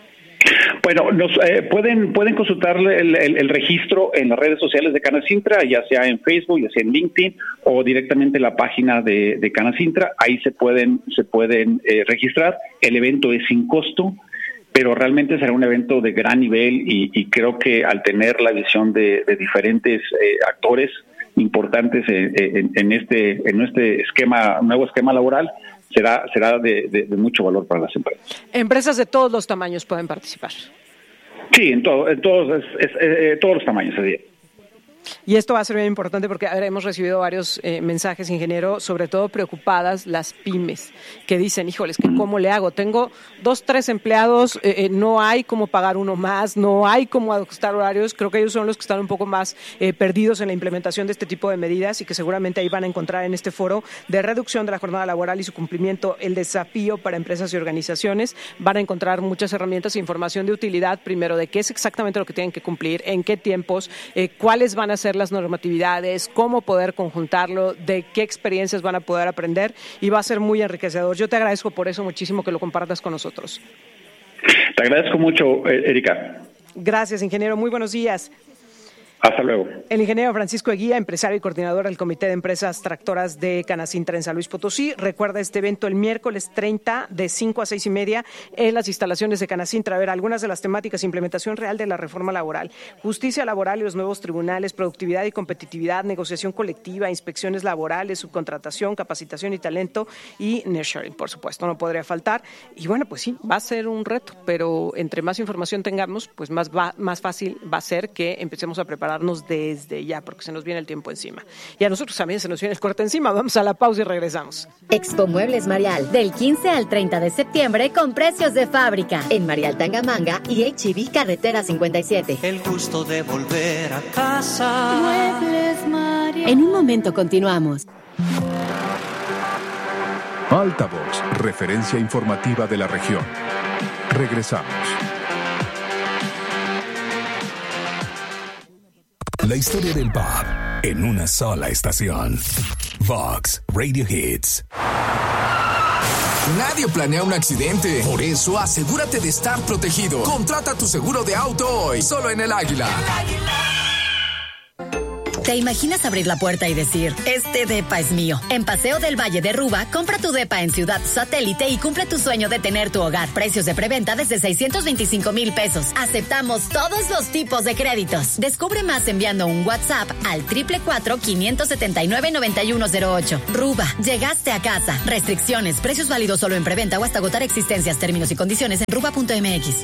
Bueno, nos eh, pueden pueden consultar el, el, el registro en las redes sociales de Canacintra, ya sea en Facebook, ya sea en LinkedIn, o directamente en la página de, de Canacintra. Ahí se pueden se pueden eh, registrar. El evento es sin costo, pero realmente será un evento de gran nivel, y, y creo que al tener la visión de, de diferentes eh, actores importantes en, en, en este en este esquema nuevo esquema laboral, será será de, de, de mucho valor para las empresas. Empresas de todos los tamaños pueden participar. Sí, en, todo, en todos, es, es, eh, todos los tamaños. Sí. Y esto va a ser bien importante porque, a ver, hemos recibido varios eh, mensajes, ingeniero, sobre todo preocupadas las pymes, que dicen, híjoles, que ¿cómo le hago? Tengo dos, tres empleados, eh, eh, no hay cómo pagar uno más, no hay cómo ajustar horarios. Creo que ellos son los que están un poco más eh, perdidos en la implementación de este tipo de medidas, y que seguramente ahí van a encontrar en este foro de reducción de la jornada laboral y su cumplimiento, el desafío para empresas y organizaciones. Van a encontrar muchas herramientas e información de utilidad, primero, de qué es exactamente lo que tienen que cumplir, en qué tiempos, eh, cuáles van a ser las normatividades, cómo poder conjuntarlo, de qué experiencias van a poder aprender, y va a ser muy enriquecedor. Yo te agradezco por eso muchísimo que lo compartas con nosotros. Te agradezco mucho, Erika. Gracias, ingeniero. Muy buenos días. Hasta luego. El ingeniero Francisco Eguía, empresario y coordinador del Comité de Empresas Tractoras de Canacintra en San Luis Potosí. Recuerda este evento el miércoles treinta de cinco a seis y media en las instalaciones de Canacintra. A ver, algunas de las temáticas: implementación real de la reforma laboral, justicia laboral y los nuevos tribunales, productividad y competitividad, negociación colectiva, inspecciones laborales, subcontratación, capacitación y talento y nearshoring, por supuesto, no podría faltar. Y bueno, pues sí, va a ser un reto, pero entre más información tengamos, pues más, va, más fácil va a ser que empecemos a preparar desde ya, porque se nos viene el tiempo encima. Y a nosotros también se nos viene el corte encima. Vamos a la pausa y regresamos. Expo Muebles Marial, del quince al treinta de septiembre, con precios de fábrica. En Marial Tangamanga y H E B Carretera cincuenta y siete. El gusto de volver a casa. Muebles Marial. En un momento continuamos. Altavox, referencia informativa de la región. Regresamos. La historia del pop en una sola estación. Vox Radio Hits. Nadie planea un accidente. Por eso, asegúrate de estar protegido. Contrata tu seguro de auto hoy, solo en El Águila. ¿Te imaginas abrir la puerta y decir, este depa es mío? En Paseo del Valle de Ruba, compra tu depa en Ciudad Satélite y cumple tu sueño de tener tu hogar. Precios de preventa desde seiscientos veinticinco mil pesos. Aceptamos todos los tipos de créditos. Descubre más enviando un WhatsApp al cuatro cuatro cuatro, cinco siete nueve, nueve uno cero ocho. Ruba, llegaste a casa. Restricciones, precios válidos solo en preventa o hasta agotar existencias. Términos y condiciones en ruba punto m x.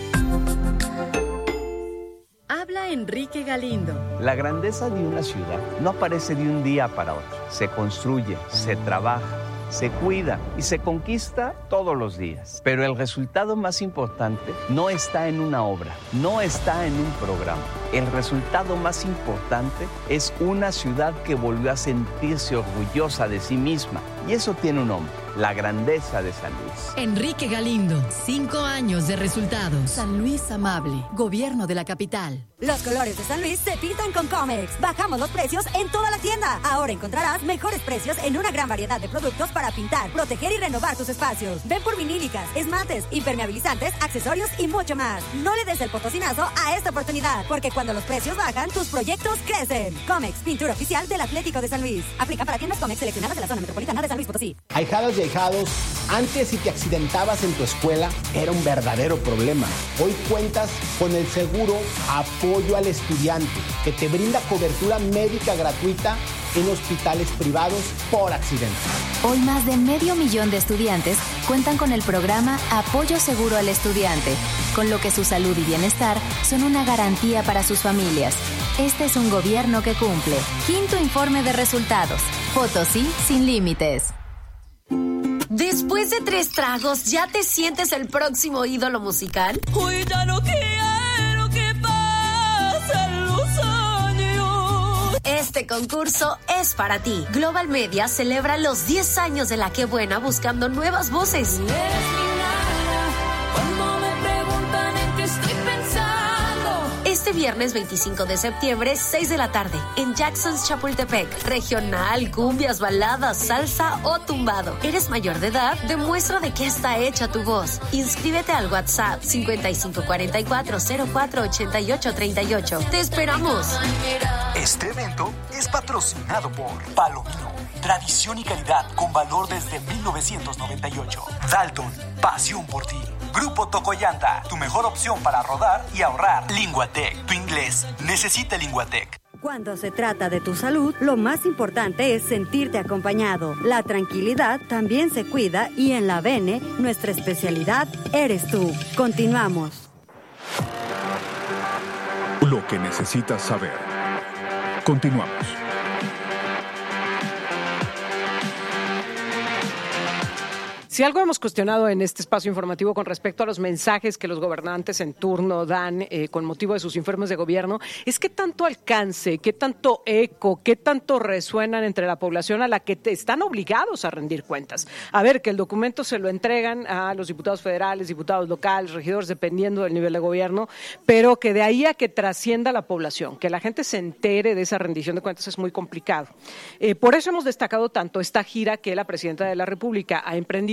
Habla Enrique Galindo. La grandeza de una ciudad no aparece de un día para otro. Se construye, se trabaja, se cuida y se conquista todos los días. Pero el resultado más importante no está en una obra, no está en un programa. El resultado más importante es una ciudad que volvió a sentirse orgullosa de sí misma. Y eso tiene un nombre: la grandeza de San Luis. Enrique Galindo, cinco años de resultados. San Luis Amable, gobierno de la capital. Los colores de San Luis se pintan con Comex. Bajamos los precios en toda la tienda. Ahora encontrarás mejores precios en una gran variedad de productos para pintar, proteger y renovar tus espacios. Ven por vinílicas, esmaltes, impermeabilizantes, accesorios y mucho más. No le des el potosinazo a esta oportunidad, porque cuando los precios bajan, tus proyectos crecen. Comex, pintura oficial del Atlético de San Luis. Aplica para tiendas Comex seleccionadas de la zona metropolitana de San Luis Potosí. Ahijadas y ahijados, antes si te accidentabas en tu escuela era un verdadero problema. Hoy cuentas con el seguro Apoyo al Estudiante, que te brinda cobertura médica gratuita en hospitales privados por accidente. Hoy más de medio millón de estudiantes cuentan con el programa Apoyo Seguro al Estudiante, con lo que su salud y bienestar son una garantía para sus familias. Este es un gobierno que cumple. Quinto informe de resultados. Potosí sin límites. Después de tres tragos, ¿ya te sientes el próximo ídolo musical? Hoy ya no quiero que pasen los años. Este concurso es para ti. Global Media celebra los diez años de La Qué Buena buscando nuevas voces. Eres mi nada, cuando me preguntan en qué estoy pensando. Este viernes veinticinco de septiembre, seis de la tarde, en Jackson's Chapultepec. Regional, cumbias, baladas, salsa o tumbado. ¿Eres mayor de edad? Demuestra de qué está hecha tu voz. Inscríbete al WhatsApp cincuenta y cinco cuarenta y cuatro cero cuatro ochenta y ocho treinta y ocho. ¡Te esperamos! Este evento es patrocinado por Palomino. Tradición y calidad con valor desde mil novecientos noventa y ocho. Dalton, pasión por ti. Grupo Tocoyanta, tu mejor opción para rodar y ahorrar. Linguatec, tu inglés necesita Linguatec. Cuando se trata de tu salud, lo más importante es sentirte acompañado. La tranquilidad también se cuida y en la Bene, nuestra especialidad eres tú. Continuamos. Lo que necesitas saber. Continuamos. Si algo hemos cuestionado en este espacio informativo con respecto a los mensajes que los gobernantes en turno dan eh, con motivo de sus informes de gobierno, es qué tanto alcance, qué tanto eco, qué tanto resuenan entre la población a la que te están obligados a rendir cuentas. A ver, que el documento se lo entregan a los diputados federales, diputados locales, regidores, dependiendo del nivel de gobierno, pero que de ahí a que trascienda la población, que la gente se entere de esa rendición de cuentas es muy complicado. Eh, por eso hemos destacado tanto esta gira que la presidenta de la República ha emprendido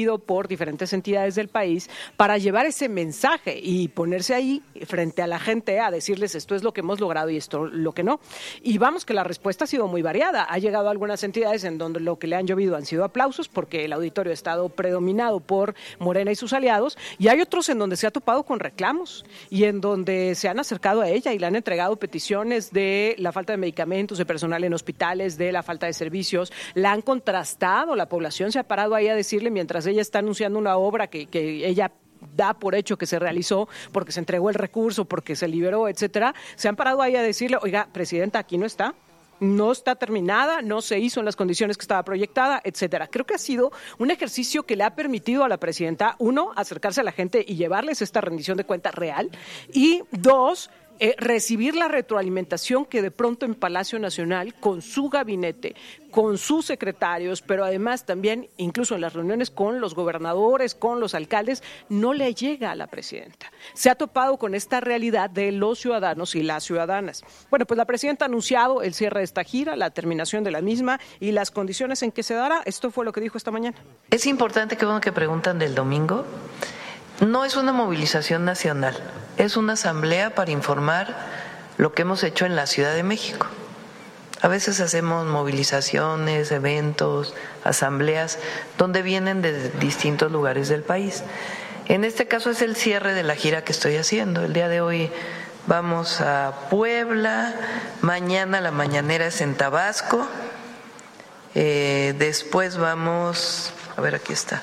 promovido por diferentes entidades del país para llevar ese mensaje y ponerse ahí frente a la gente a decirles esto es lo que hemos logrado y esto lo que no. Y vamos que la respuesta ha sido muy variada. Ha llegado a algunas entidades en donde lo que le han llovido han sido aplausos porque el auditorio ha estado predominado por Morena y sus aliados, y hay otros en donde se ha topado con reclamos y en donde se han acercado a ella y le han entregado peticiones de la falta de medicamentos, de personal en hospitales, de la falta de servicios. La han contrastado, la población se ha parado ahí a decirle mientras ella está anunciando una obra que, que ella da por hecho que se realizó porque se entregó el recurso, porque se liberó, etcétera, se han parado ahí a decirle, oiga, presidenta, aquí no está. No está terminada, no se hizo en las condiciones que estaba proyectada, etcétera. Creo que ha sido un ejercicio que le ha permitido a la presidenta, uno, acercarse a la gente y llevarles esta rendición de cuentas real, y dos, Eh, recibir la retroalimentación que de pronto en Palacio Nacional, con su gabinete, con sus secretarios, pero además también incluso en las reuniones con los gobernadores, con los alcaldes, no le llega a la presidenta. Se ha topado con esta realidad de los ciudadanos y las ciudadanas. Bueno, pues la presidenta ha anunciado el cierre de esta gira, la terminación de la misma y las condiciones en que se dará. Esto fue lo que dijo esta mañana. Es importante que bueno que preguntan del domingo. No es una movilización nacional, es una asamblea para informar lo que hemos hecho en la Ciudad de México. A veces hacemos movilizaciones, eventos, asambleas, donde vienen de distintos lugares del país. En este caso es el cierre de la gira que estoy haciendo. El día de hoy vamos a Puebla, mañana la mañanera es en Tabasco, eh, después vamos, a ver, aquí está.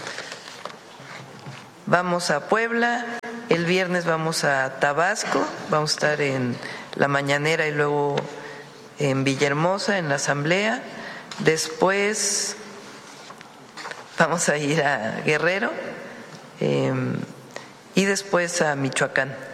Vamos a Puebla, el viernes vamos a Tabasco, vamos a estar en la mañanera y luego en Villahermosa, en la asamblea. Después vamos a ir a Guerrero eh, y después a Michoacán.